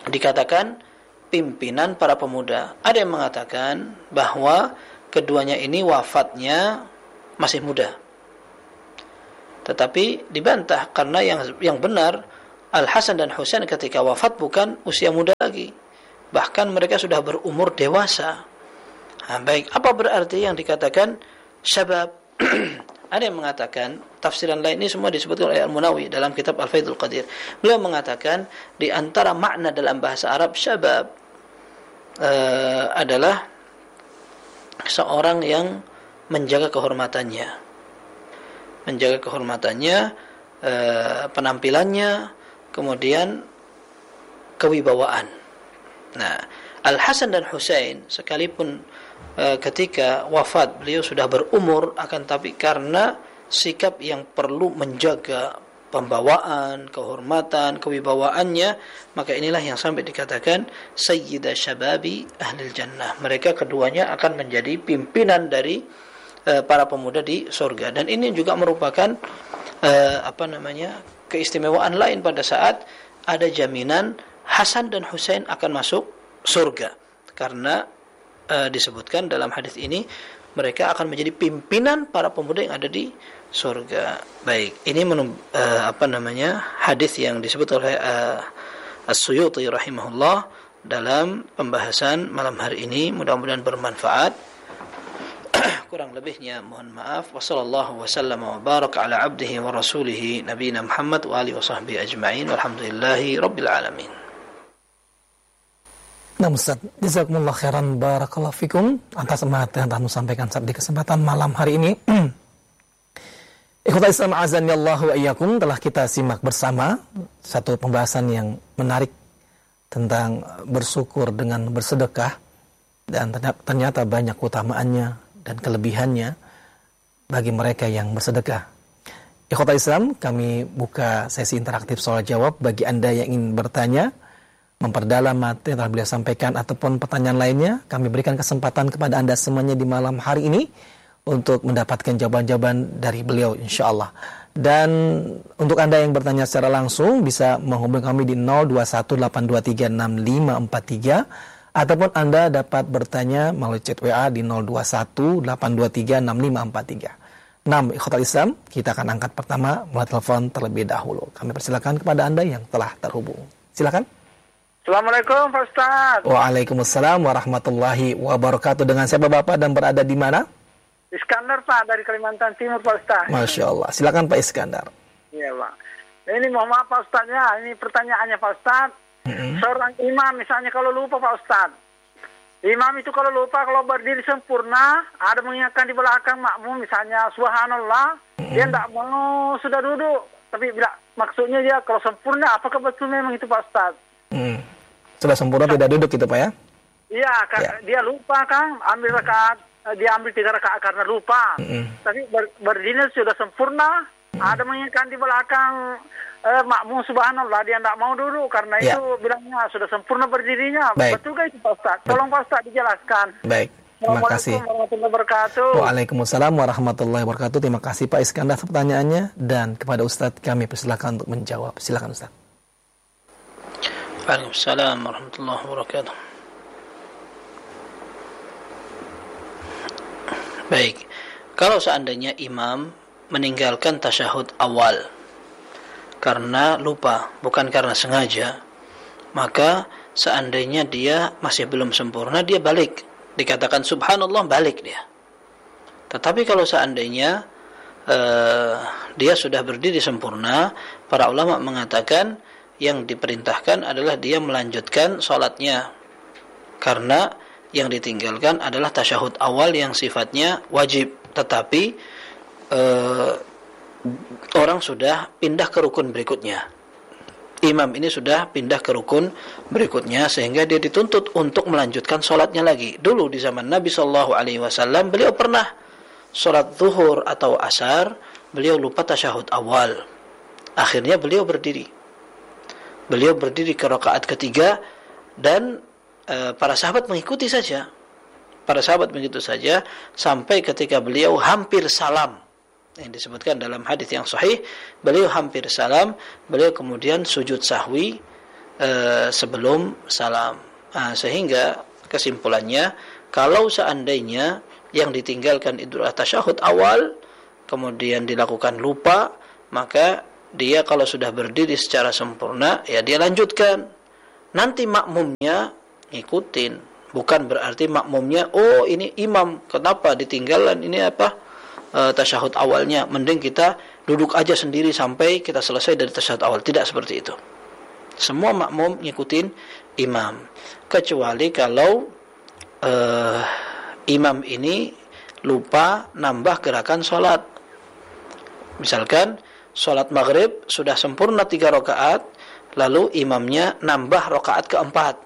dikatakan pimpinan para pemuda. Ada yang mengatakan bahwa keduanya ini wafatnya masih muda. Tetapi dibantah karena yang yang benar Al-Hasan dan Husain ketika wafat bukan usia muda lagi. Bahkan mereka sudah berumur dewasa. Nah, baik, apa berarti yang dikatakan syabab? Ada yang mengatakan, tafsiran lain ini semua disebutkan oleh Al-Munawi dalam kitab Al-Faidul Qadir. Beliau mengatakan di antara makna dalam bahasa Arab syabab uh, adalah seorang yang menjaga kehormatannya, menjaga kehormatannya, uh, penampilannya, kemudian kewibawaan. Nah, Al-Hasan dan Husain sekalipun uh, ketika wafat beliau sudah berumur, akan tapi karena sikap yang perlu menjaga pembawaan, kehormatan, kewibawaannya, maka inilah yang sampai dikatakan sayyidah syababi ahlil jannah. Mereka keduanya akan menjadi pimpinan dari uh, para pemuda di surga. Dan ini juga merupakan uh, apa namanya keistimewaan lain pada saat ada jaminan Hasan dan Husain akan masuk surga, karena e, disebutkan dalam hadis ini mereka akan menjadi pimpinan para pemuda yang ada di surga. Baik, ini menum, e, apa namanya hadis yang disebut oleh e, As-Suyuti rahimahullah dalam pembahasan malam hari ini. Mudah-mudahan bermanfaat. Kurang lebihnya mohon maaf. Wassallallahu wasallam wa baraka ala abdihi wa rasulihi nabiyina Muhammad wa alihi wa sahbihi ajma'in walhamdulillahi rabbil alamin. Nah Ustaz, jazakumullah khairan barakallahu fikum atas materi yang telah sampaikan di kesempatan malam hari ini. Ikhwatal Islam azan ya Allah wa iyyakum, telah kita simak bersama satu pembahasan yang menarik tentang bersyukur dengan bersedekah, dan ternyata banyak keutamaannya dan kelebihannya bagi mereka yang bersedekah. Ikhwatal Islam, kami buka sesi interaktif soal jawab bagi Anda yang ingin bertanya, memperdalam materi yang telah beliau sampaikan ataupun pertanyaan lainnya. Kami berikan kesempatan kepada Anda semuanya di malam hari ini untuk mendapatkan jawaban-jawaban dari beliau insyaallah. Dan untuk Anda yang bertanya secara langsung bisa menghubungi kami di nol dua satu delapan dua tiga enam lima empat tiga, ataupun Anda dapat bertanya melalui chat W A di nol dua satu delapan dua tiga enam lima empat tiga. enam Ikhwatal Islam, kita akan angkat pertama melalui telepon terlebih dahulu. Kami persilakan kepada Anda yang telah terhubung. Silakan. Assalamualaikum Pak Ustaz. Waalaikumsalam warahmatullahi wabarakatuh. Dengan siapa Bapak dan berada di mana? Iskandar Pak, dari Kalimantan Timur Pak Ustaz. Masya Allah. Silakan Pak Iskandar. Iya Pak. Ini mohon maaf Pak Ustaz ya. Ini pertanyaannya Pak Ustaz. Mm-hmm. Seorang imam misalnya kalau lupa Pak Ustaz. Imam itu kalau lupa, kalau berdiri sempurna, ada mengingatkan di belakang makmum misalnya subhanallah, mm-hmm. dia tidak mau sudah duduk. Tapi bila maksudnya dia kalau sempurna, apakah betul memang itu Pak Ustaz? Mm. Sudah sempurna tidak duduk gitu Pak ya? Iya, ya. Dia lupa kan, ambil rakaat, dia ambil tiga rakaat karena lupa. Mm-hmm. Tapi ber, berdiri sudah sempurna, mm-hmm. ada mengingatkan di belakang eh, makmum subhanallah, dia tidak mau duduk karena ya. Itu bilangnya sudah sempurna berdirinya. Baik. Betulkah itu Pak Ustaz? Tolong Pak Ustaz dijelaskan. Baik. Terima kasih. Warahmatullahi wabarakatuh. Waalaikumsalam warahmatullahi wabarakatuh. Terima kasih Pak Iskandar pertanyaannya, dan kepada Ustadz kami persilakan untuk menjawab. Silakan Ustadz. Waalaikumsalam warahmatullahi wabarakatuh. Baik, kalau seandainya imam meninggalkan tasyahud awal karena lupa, bukan karena sengaja, maka seandainya dia masih belum sempurna, dia balik. Dikatakan subhanallah, balik dia. Tetapi kalau seandainya uh, dia sudah berdiri sempurna, para ulama mengatakan yang diperintahkan adalah dia melanjutkan sholatnya, karena yang ditinggalkan adalah tasyahud awal yang sifatnya wajib, tetapi eh, orang sudah pindah ke rukun berikutnya. Imam ini sudah pindah ke rukun berikutnya, sehingga dia dituntut untuk melanjutkan sholatnya lagi. Dulu di zaman Nabi Shallallahu Alaihi Wasallam, beliau pernah sholat zuhur atau asar, beliau lupa tasyahud awal, akhirnya beliau berdiri. Beliau berdiri ke rakaat ketiga, dan e, para sahabat mengikuti saja. Para sahabat mengikuti saja sampai ketika beliau hampir salam. Yang disebutkan dalam hadis yang sahih, beliau hampir salam, beliau kemudian sujud sahwi, uh, sebelum salam. Nah, sehingga kesimpulannya, kalau seandainya yang ditinggalkan itu adalah tasyahud awal, kemudian dilakukan lupa, maka dia kalau sudah berdiri secara sempurna, ya dia lanjutkan. Nanti makmumnya ngikutin. Bukan berarti makmumnya, oh ini imam, kenapa ditinggalan ini apa e, tasyahud awalnya, mending kita duduk aja sendiri sampai kita selesai dari tasyahud awal. Tidak seperti itu. Semua makmum ngikutin imam, kecuali kalau e, imam ini lupa nambah gerakan sholat. Misalkan sholat maghrib sudah sempurna tiga rakaat, lalu imamnya nambah rakaat keempat.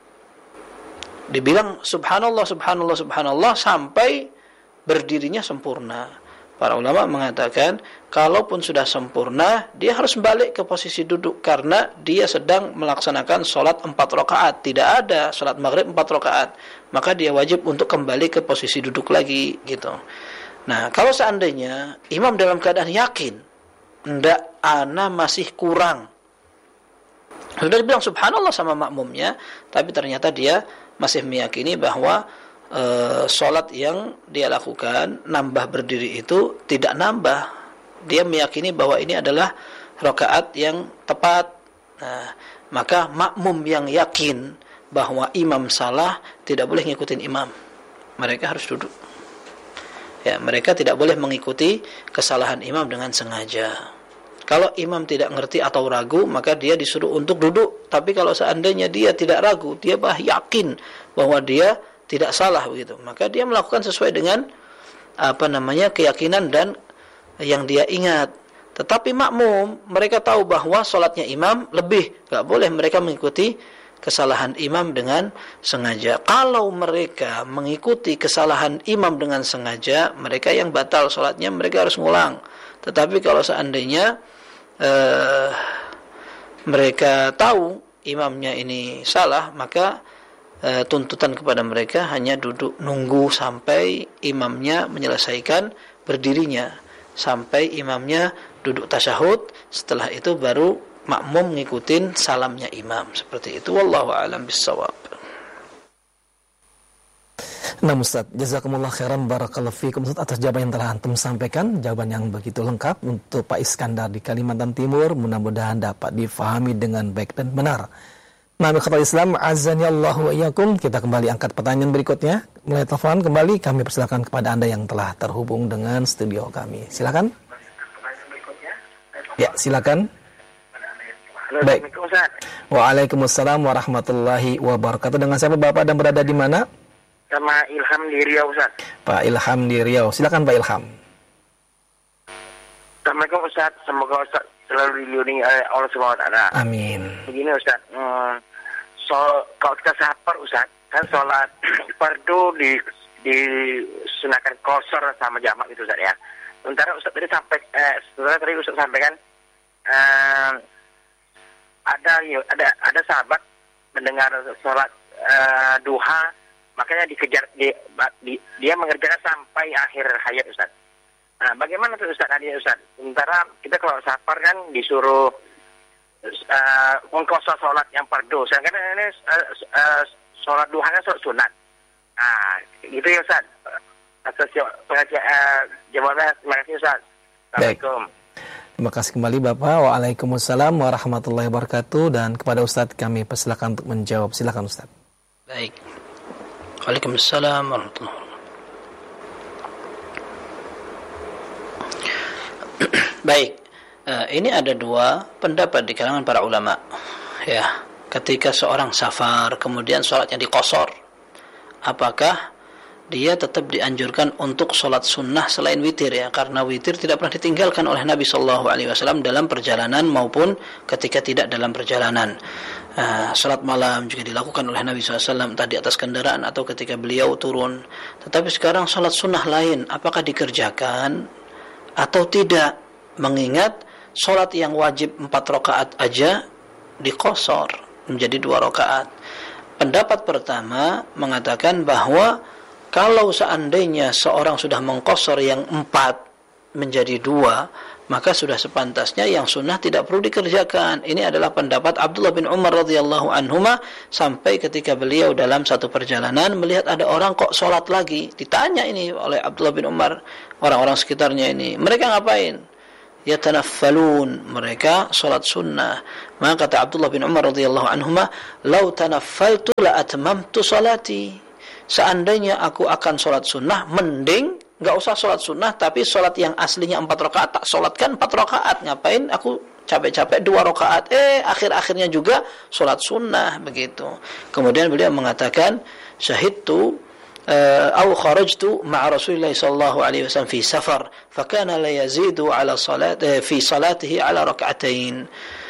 Dibilang subhanallah, subhanallah, subhanallah sampai berdirinya sempurna. Para ulama mengatakan, kalaupun sudah sempurna, dia harus balik ke posisi duduk karena dia sedang melaksanakan sholat empat rakaat. Tidak ada sholat maghrib empat rakaat, maka dia wajib untuk kembali ke posisi duduk lagi, gitu. Nah, kalau seandainya imam dalam keadaan yakin, ndak, ana masih kurang, sudah dibilang subhanallah sama makmumnya, tapi ternyata dia masih meyakini bahwa e, sholat yang dia lakukan nambah berdiri itu tidak nambah. Dia meyakini bahwa ini adalah rakaat yang tepat. Nah, maka makmum yang yakin bahwa imam salah tidak boleh ngikutin imam. Mereka harus duduk. Ya, mereka tidak boleh mengikuti kesalahan imam dengan sengaja. Kalau imam tidak ngerti atau ragu, maka dia disuruh untuk duduk. Tapi kalau seandainya dia tidak ragu, dia bah yakin bahwa dia tidak salah begitu, maka dia melakukan sesuai dengan apa namanya keyakinan dan yang dia ingat. Tetapi makmum, mereka tahu bahwa sholatnya imam lebih, nggak boleh mereka mengikuti kesalahan imam dengan sengaja. Kalau mereka mengikuti kesalahan imam dengan sengaja, mereka yang batal sholatnya, mereka harus ngulang. Tetapi kalau seandainya uh, mereka tahu imamnya ini salah, maka uh, tuntutan kepada mereka hanya duduk nunggu sampai imamnya menyelesaikan berdirinya, sampai imamnya duduk tasyahud. Setelah itu baru makmum ngikutin salamnya imam. Seperti itu. Wallahu a'lam bissawab. Nah Ustaz, jazakumullah khairan, barakallahu fikum Ustaz atas jawaban yang telah antum sampaikan, jawaban yang begitu lengkap untuk Pak Iskandar di Kalimantan Timur. Mudah-mudahan dapat difahami dengan baik dan benar. Nah, ikhwatal Islam, azani Allah wa iyyakum. Kita kembali angkat pertanyaan berikutnya. Mulai telepon kembali, kami persilakan kepada Anda yang telah terhubung dengan studio kami. Silakan. Ya, silakan. Baik. Waalaikumsalam warahmatullahi wabarakatuh. Dengan siapa Bapak dan berada di mana? Sama Ilham di Riau, Ustaz. Pak Ilham di Riau. Silakan Pak Ilham. Assalamualaikum Ustaz. Semoga Ustaz selalu dilindungi oleh Allah Subhanahu wa taala. Amin. Begini Ustaz, hmm, so kalau kita safar Ustaz, kan sholat fardu di disunahkan qashar sama jamak gitu Ustaz ya. Sementara Ustaz tadi sampai eh sebenarnya tadi Ustaz sampaikan eh, ada ada ada sahabat mendengar sholat uh, duha, makanya dikejar di, di, dia mengerjakan sampai akhir hayat Ustaz. Nah, bagaimana tuh Ustaz tadi Ustaz? Sementara kita kalau safar kan disuruh uh, mengqashar sholat yang fardu, sedangkan ini uh, uh, sholat duha kan sholat sunat. Nah, gitu ya Ustaz. Atas pengajian uh, jawabannya, terima kasih Ustaz. Assalamualaikum. Terima kasih kembali Bapak. Waalaikumsalam warahmatullahi wabarakatuh. Dan kepada Ustadz kami persilakan untuk menjawab. Silakan Ustadz. Baik. Waalaikumsalam warahmatullahi wabarakatuh. Baik. Uh, ini ada dua pendapat di kalangan para ulama. Ya, ketika seorang safar kemudian sholatnya diqashar, apakah dia tetap dianjurkan untuk sholat sunnah selain witir ya, karena witir tidak pernah ditinggalkan oleh Nabi Shallallahu Alaihi Wasallam dalam perjalanan maupun ketika tidak dalam perjalanan. Uh, sholat malam juga dilakukan oleh Nabi Shallallahu Alaihi Wasallam tadi atas kendaraan atau ketika beliau turun. Tetapi sekarang sholat sunnah lain, apakah dikerjakan atau tidak? Mengingat sholat yang wajib empat rakaat aja diqashar menjadi dua rakaat. Pendapat pertama mengatakan bahwa kalau seandainya seorang sudah mengqashar yang empat menjadi dua, maka sudah sepantasnya yang sunnah tidak perlu dikerjakan. Ini adalah pendapat Abdullah bin Umar radhiyallahu anhuma, sampai ketika beliau dalam satu perjalanan melihat ada orang kok sholat lagi. Ditanya ini oleh Abdullah bin Umar, orang-orang sekitarnya ini, mereka ngapain? Yatanaffalun, mereka sholat sunnah. Maka kata Abdullah bin Umar radhiyallahu anhuma, lau tanaffaltu la atmamtu salati. Seandainya aku akan sholat sunnah, mending nggak usah sholat sunnah, tapi sholat yang aslinya empat rakaat tak sholatkan empat rakaat. Ngapain aku capek-capek dua rakaat? Eh akhir-akhirnya juga sholat sunnah begitu. Kemudian beliau mengatakan, syahidtu au kharajtu ma'a Rasulillah sallallahu alaihi wasallam fi safar, fakana la yazidu ala salat fi salatihi ala rak'atain.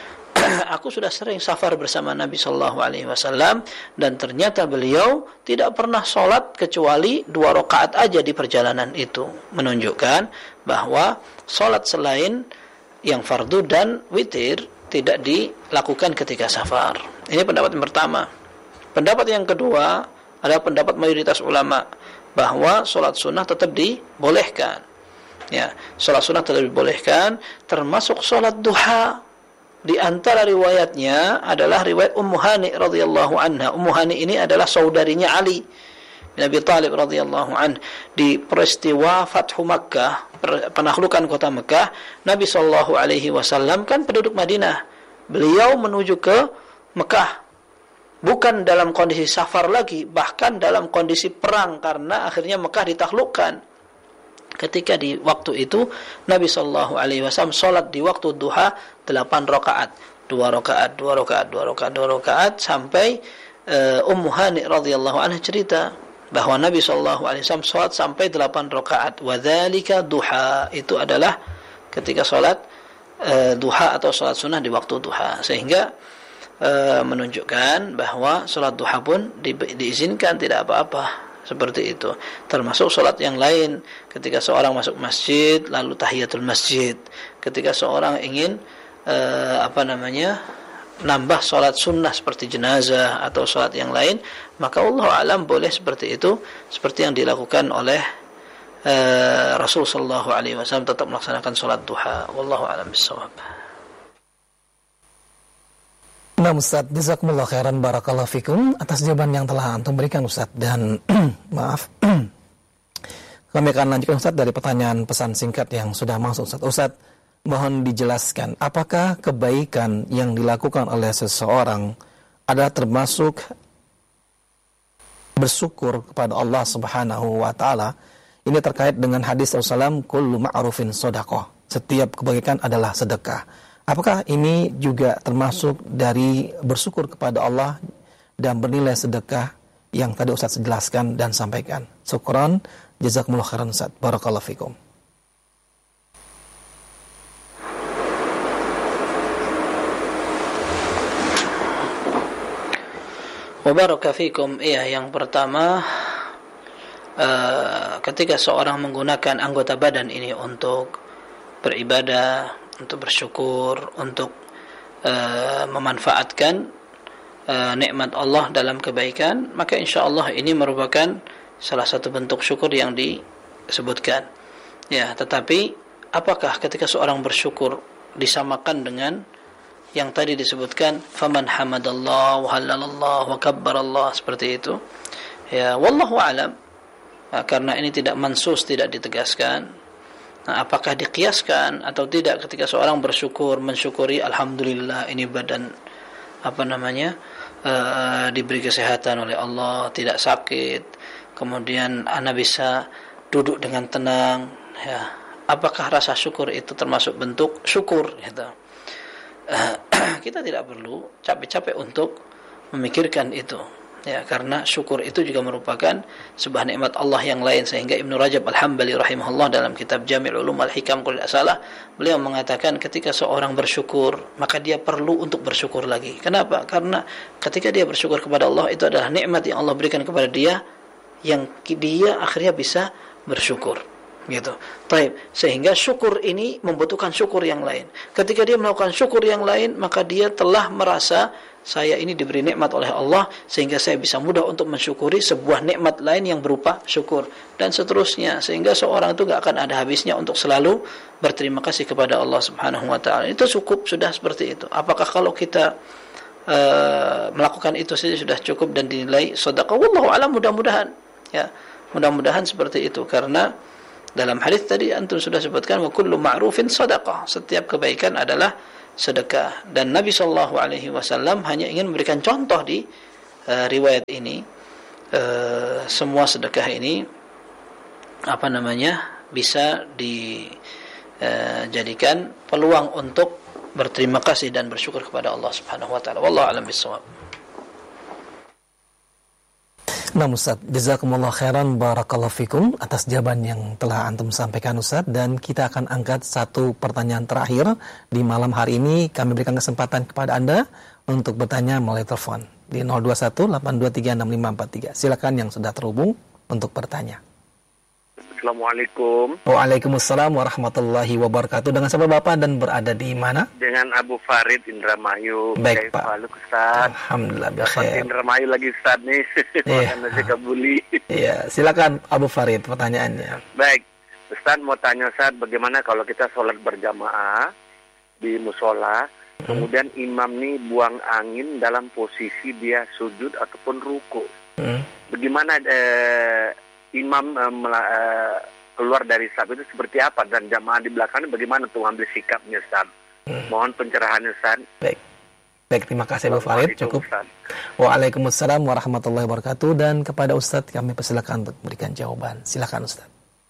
Aku sudah sering safar bersama Nabi sallallahu alaihi wasallam, dan ternyata beliau tidak pernah sholat kecuali dua rakaat aja di perjalanan itu, menunjukkan bahwa sholat selain yang fardu dan witir tidak dilakukan ketika safar. Ini pendapat yang pertama. Pendapat yang kedua adalah pendapat mayoritas ulama bahwa sholat sunnah tetap dibolehkan. Ya, sholat sunnah tetap dibolehkan, termasuk sholat duha. Di antara riwayatnya adalah riwayat Ummu Hani radhiyallahu anha. Ummu Hani ini adalah saudarinya Ali bin Abi Thalib radhiyallahu anhu. Di peristiwa Fathu Makkah, penaklukan kota Makkah, Nabi sallallahu alaihi wasallam kan penduduk Madinah. Beliau menuju ke Makkah bukan dalam kondisi safar lagi, bahkan dalam kondisi perang, karena akhirnya Makkah ditaklukkan. Ketika di waktu itu Nabi sallallahu alaihi wasallam salat di waktu duha delapan rakaat, dua rakaat, dua rakaat, dua rakaat, dua rakaat, sampai uh, Ummu Hani radhiyallahu anha cerita bahwa Nabi sallallahu alaihi wasallam salat sampai delapan rakaat. Wa dzalika duha, itu adalah ketika salat uh, duha atau salat sunnah di waktu duha. Sehingga uh, menunjukkan bahwa salat duha pun di, diizinkan, tidak apa-apa. Seperti itu. Termasuk sholat yang lain, ketika seorang masuk masjid lalu tahiyatul masjid, ketika seorang ingin uh, apa namanya nambah sholat sunnah seperti jenazah atau sholat yang lain, maka Allah alam boleh seperti itu, seperti yang dilakukan oleh uh, Rasul sallallahu alaihi wasallam, tetap melaksanakan sholat duha. Wallahu alam bissawab. Nah Ustaz, jazakumullah khairan, barakallahu fikum atas jawaban yang telah antum berikan Ustaz. Dan maaf, kami akan lanjutkan Ustaz dari pertanyaan pesan singkat yang sudah masuk Ustaz. Ustaz, mohon dijelaskan, apakah kebaikan yang dilakukan oleh seseorang adalah termasuk bersyukur kepada Allah Subhanahu wa taala? Ini terkait dengan hadis Rasulullah sallallahu alaihi wasallam, kullu ma'rufin shadaqah. Setiap kebaikan adalah sedekah. Apakah ini juga termasuk dari bersyukur kepada Allah dan bernilai sedekah yang tadi Ustaz jelaskan dan sampaikan? Syukran, jazakumullah khairan Ustaz, barakallahu fikum. Wa baraka fikum. Iya, yang pertama, uh, ketika seorang menggunakan anggota badan ini untuk beribadah, untuk bersyukur, untuk uh, memanfaatkan uh, nikmat Allah dalam kebaikan, maka insya Allah ini merupakan salah satu bentuk syukur yang disebutkan. Ya, tetapi apakah ketika seorang bersyukur disamakan dengan yang tadi disebutkan, faman hamadallah wa hallalallah wa kabbarallah, seperti itu? Ya, wallahu alam. Nah, karena ini tidak mansus, tidak ditegaskan. Nah, apakah dikiaskan atau tidak ketika seorang bersyukur, mensyukuri alhamdulillah ini badan apa namanya uh, diberi kesehatan oleh Allah, tidak sakit, kemudian ana bisa duduk dengan tenang, ya, apakah rasa syukur itu termasuk bentuk syukur gitu? Uh, kita tidak perlu capek-capek untuk memikirkan itu. Ya, karena syukur itu juga merupakan sebuah nikmat Allah yang lain, sehingga Ibnu Rajab Al-Hambali rahimahullah dalam kitab Jami' Ulum Al-Hikam Qul Asalah, beliau mengatakan ketika seorang bersyukur, maka dia perlu untuk bersyukur lagi. Kenapa? Karena ketika dia bersyukur kepada Allah, itu adalah nikmat yang Allah berikan kepada dia, yang dia akhirnya bisa bersyukur. gitu. Taib. Sehingga syukur ini membutuhkan syukur yang lain. Ketika dia melakukan syukur yang lain, maka dia telah merasa saya ini diberi nikmat oleh Allah sehingga saya bisa mudah untuk mensyukuri sebuah nikmat lain yang berupa syukur dan seterusnya, sehingga seorang itu gak akan ada habisnya untuk selalu berterima kasih kepada Allah Subhanahu wa taala. Itu cukup sudah seperti itu. Apakah kalau kita uh, melakukan itu saja sudah cukup dan dinilai sedekah? Wallahu a'lam, mudah-mudahan ya. Mudah-mudahan seperti itu, karena dalam hadis tadi antum sudah sebutkan wa kullu ma'rufin sadaqah, setiap kebaikan adalah sedekah. Dan Nabi sallallahu alaihi wasallam hanya ingin memberikan contoh di uh, riwayat ini. Uh, semua sedekah ini apa namanya bisa dijadikan uh, peluang untuk berterima kasih dan bersyukur kepada Allah Subhanahu wa taala. Wallahu a'lam bissawab. Nah Ustaz, jazakumullah khairan, barakallahu fikum atas jawaban yang telah antum sampaikan Ustaz. Dan kita akan angkat satu pertanyaan terakhir di malam hari ini. Kami berikan kesempatan kepada Anda untuk bertanya melalui telepon di nol dua satu delapan dua tiga enam lima empat tiga. Silakan yang sudah terhubung untuk bertanya. Assalamualaikum. Waalaikumsalam warahmatullahi wabarakatuh. Dengan siapa Bapak dan berada di mana? Dengan Abu Farid Indramayu. Baik Pak. Ustaz. Alhamdulillah bikhair. Indramayu lagi Ustaz nih. Iya. Makan nasi kebuli. Iya, silakan Abu Farid pertanyaannya. Baik. Ustaz mau tanya Ustaz, bagaimana kalau kita sholat berjamaah di musola, hmm. kemudian imam nih buang angin dalam posisi dia sujud ataupun ruku. Hmm. Bagaimana eh, imam uh, mela- uh, keluar dari saf itu seperti apa, dan jamaah di belakangnya bagaimana tuh ambil sikapnya Ustaz? Hmm. Mohon pencerahannya Ustaz. Baik. Baik, terima kasih Abu Farid, cukup. Ustaz. Waalaikumsalam warahmatullahi wabarakatuh. Dan kepada Ustaz kami persilakan untuk memberikan jawaban. Silakan Ustaz.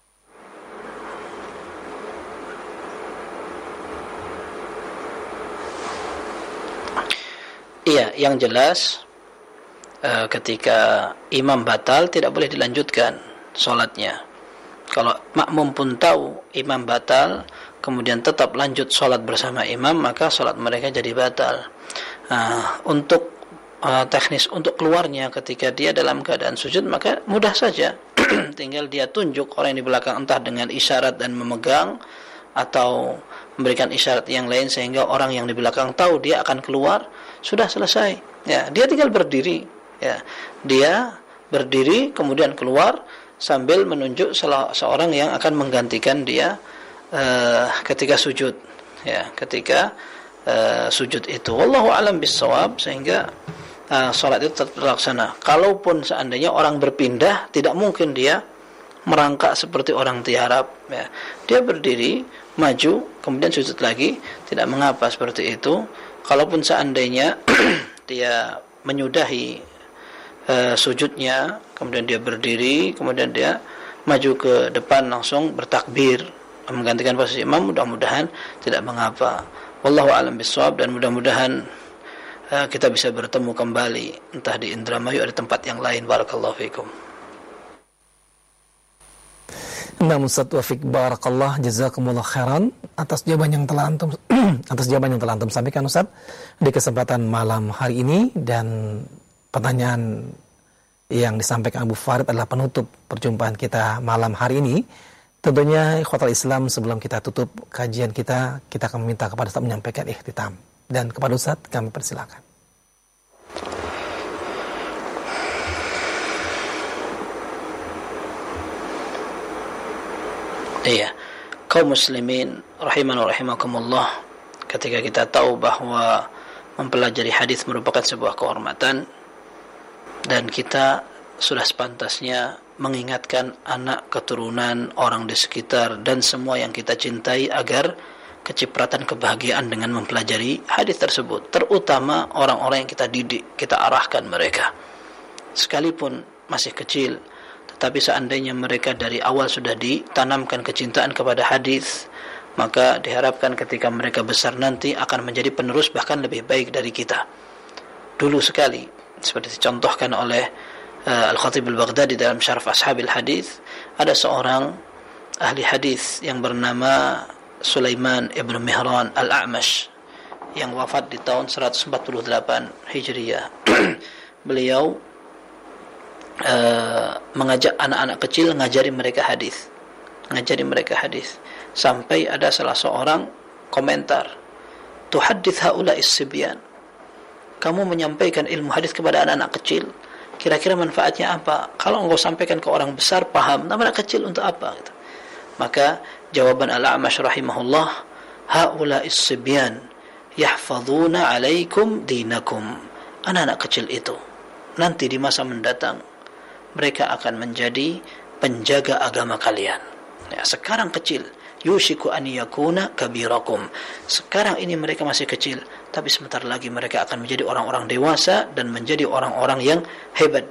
Iya, yang jelas uh, ketika imam batal tidak boleh dilanjutkan sholatnya. Kalau makmum pun tahu imam batal, kemudian tetap lanjut sholat bersama imam, maka sholat mereka jadi batal. Uh, untuk uh, teknis untuk keluarnya ketika dia dalam keadaan sujud, maka mudah saja. Tinggal dia tunjuk orang yang di belakang, entah dengan isyarat dan memegang, atau memberikan isyarat yang lain sehingga orang yang di belakang tahu dia akan keluar, sudah selesai. Ya, dia tinggal berdiri. Ya, dia berdiri kemudian keluar sambil menunjuk seorang yang akan menggantikan dia uh, ketika sujud, ya, ketika uh, sujud itu. Wallahu a'lam bissawab, sehingga uh, salat itu tetap terlaksana. Kalaupun seandainya orang berpindah, tidak mungkin dia merangkak seperti orang tiarap, ya. Dia berdiri, maju, kemudian sujud lagi, tidak mengapa seperti itu. Kalaupun seandainya dia menyudahi Uh, sujudnya, kemudian dia berdiri, kemudian dia maju ke depan langsung bertakbir menggantikan posisi imam, mudah-mudahan tidak mengapa. Wallahu a'lam bishawab, dan mudah-mudahan uh, kita bisa bertemu kembali entah di Indramayu atau di tempat yang lain. Barakallahu fikum. Nah, Ustaz Wafiq, barakallah, jazakumullah khairan atas jawaban yang telah antum atas jawaban yang telah antum sampaikan Ustaz di kesempatan malam hari ini. Dan pertanyaan yang disampaikan Abu Farid adalah penutup perjumpaan kita malam hari ini. Tentunya ikhwatal Islam, sebelum kita tutup kajian kita, kita akan meminta kepada Ustaz menyampaikan ikhtitam. Dan kepada Ustaz kami persilakan. Iya, kaum muslimin rahiman wa rahimakumullah, ketika kita tahu bahwa mempelajari hadis merupakan sebuah kehormatan, dan kita sudah sepantasnya mengingatkan anak, keturunan, orang di sekitar, dan semua yang kita cintai agar kecipratan kebahagiaan dengan mempelajari hadis tersebut, terutama orang-orang yang kita didik, kita arahkan mereka. Sekalipun masih kecil, tetapi seandainya mereka dari awal sudah ditanamkan kecintaan kepada hadis, maka diharapkan ketika mereka besar nanti akan menjadi penerus bahkan lebih baik dari kita. Dulu sekali, seperti dicontohkan oleh uh, Al-Khatib Al-Baghdadi dalam Syaraf Ashabil Hadis, ada seorang ahli hadis yang bernama Sulaiman Ibn Mihran Al-A'mash yang wafat di tahun seratus empat puluh delapan Hijriyah. Beliau uh, mengajak anak-anak kecil, ngajari mereka hadis. ngajari mereka hadis. Sampai ada salah seorang komentar, tuhaddits haula'is sibyan, kamu menyampaikan ilmu hadis kepada anak-anak kecil, kira-kira manfaatnya apa? Kalau engkau sampaikan ke orang besar paham, tapi anak kecil untuk apa? Gitu. Maka jawaban Al-A'mash rahimahullah, haula'is sibyan yahfazuna alaikum dinakum. Anak-anak kecil itu nanti di masa mendatang mereka akan menjadi penjaga agama kalian. Ya, sekarang kecil, yushiku an yakuna kabirakum. Sekarang ini mereka masih kecil, tapi sebentar lagi mereka akan menjadi orang-orang dewasa dan menjadi orang-orang yang hebat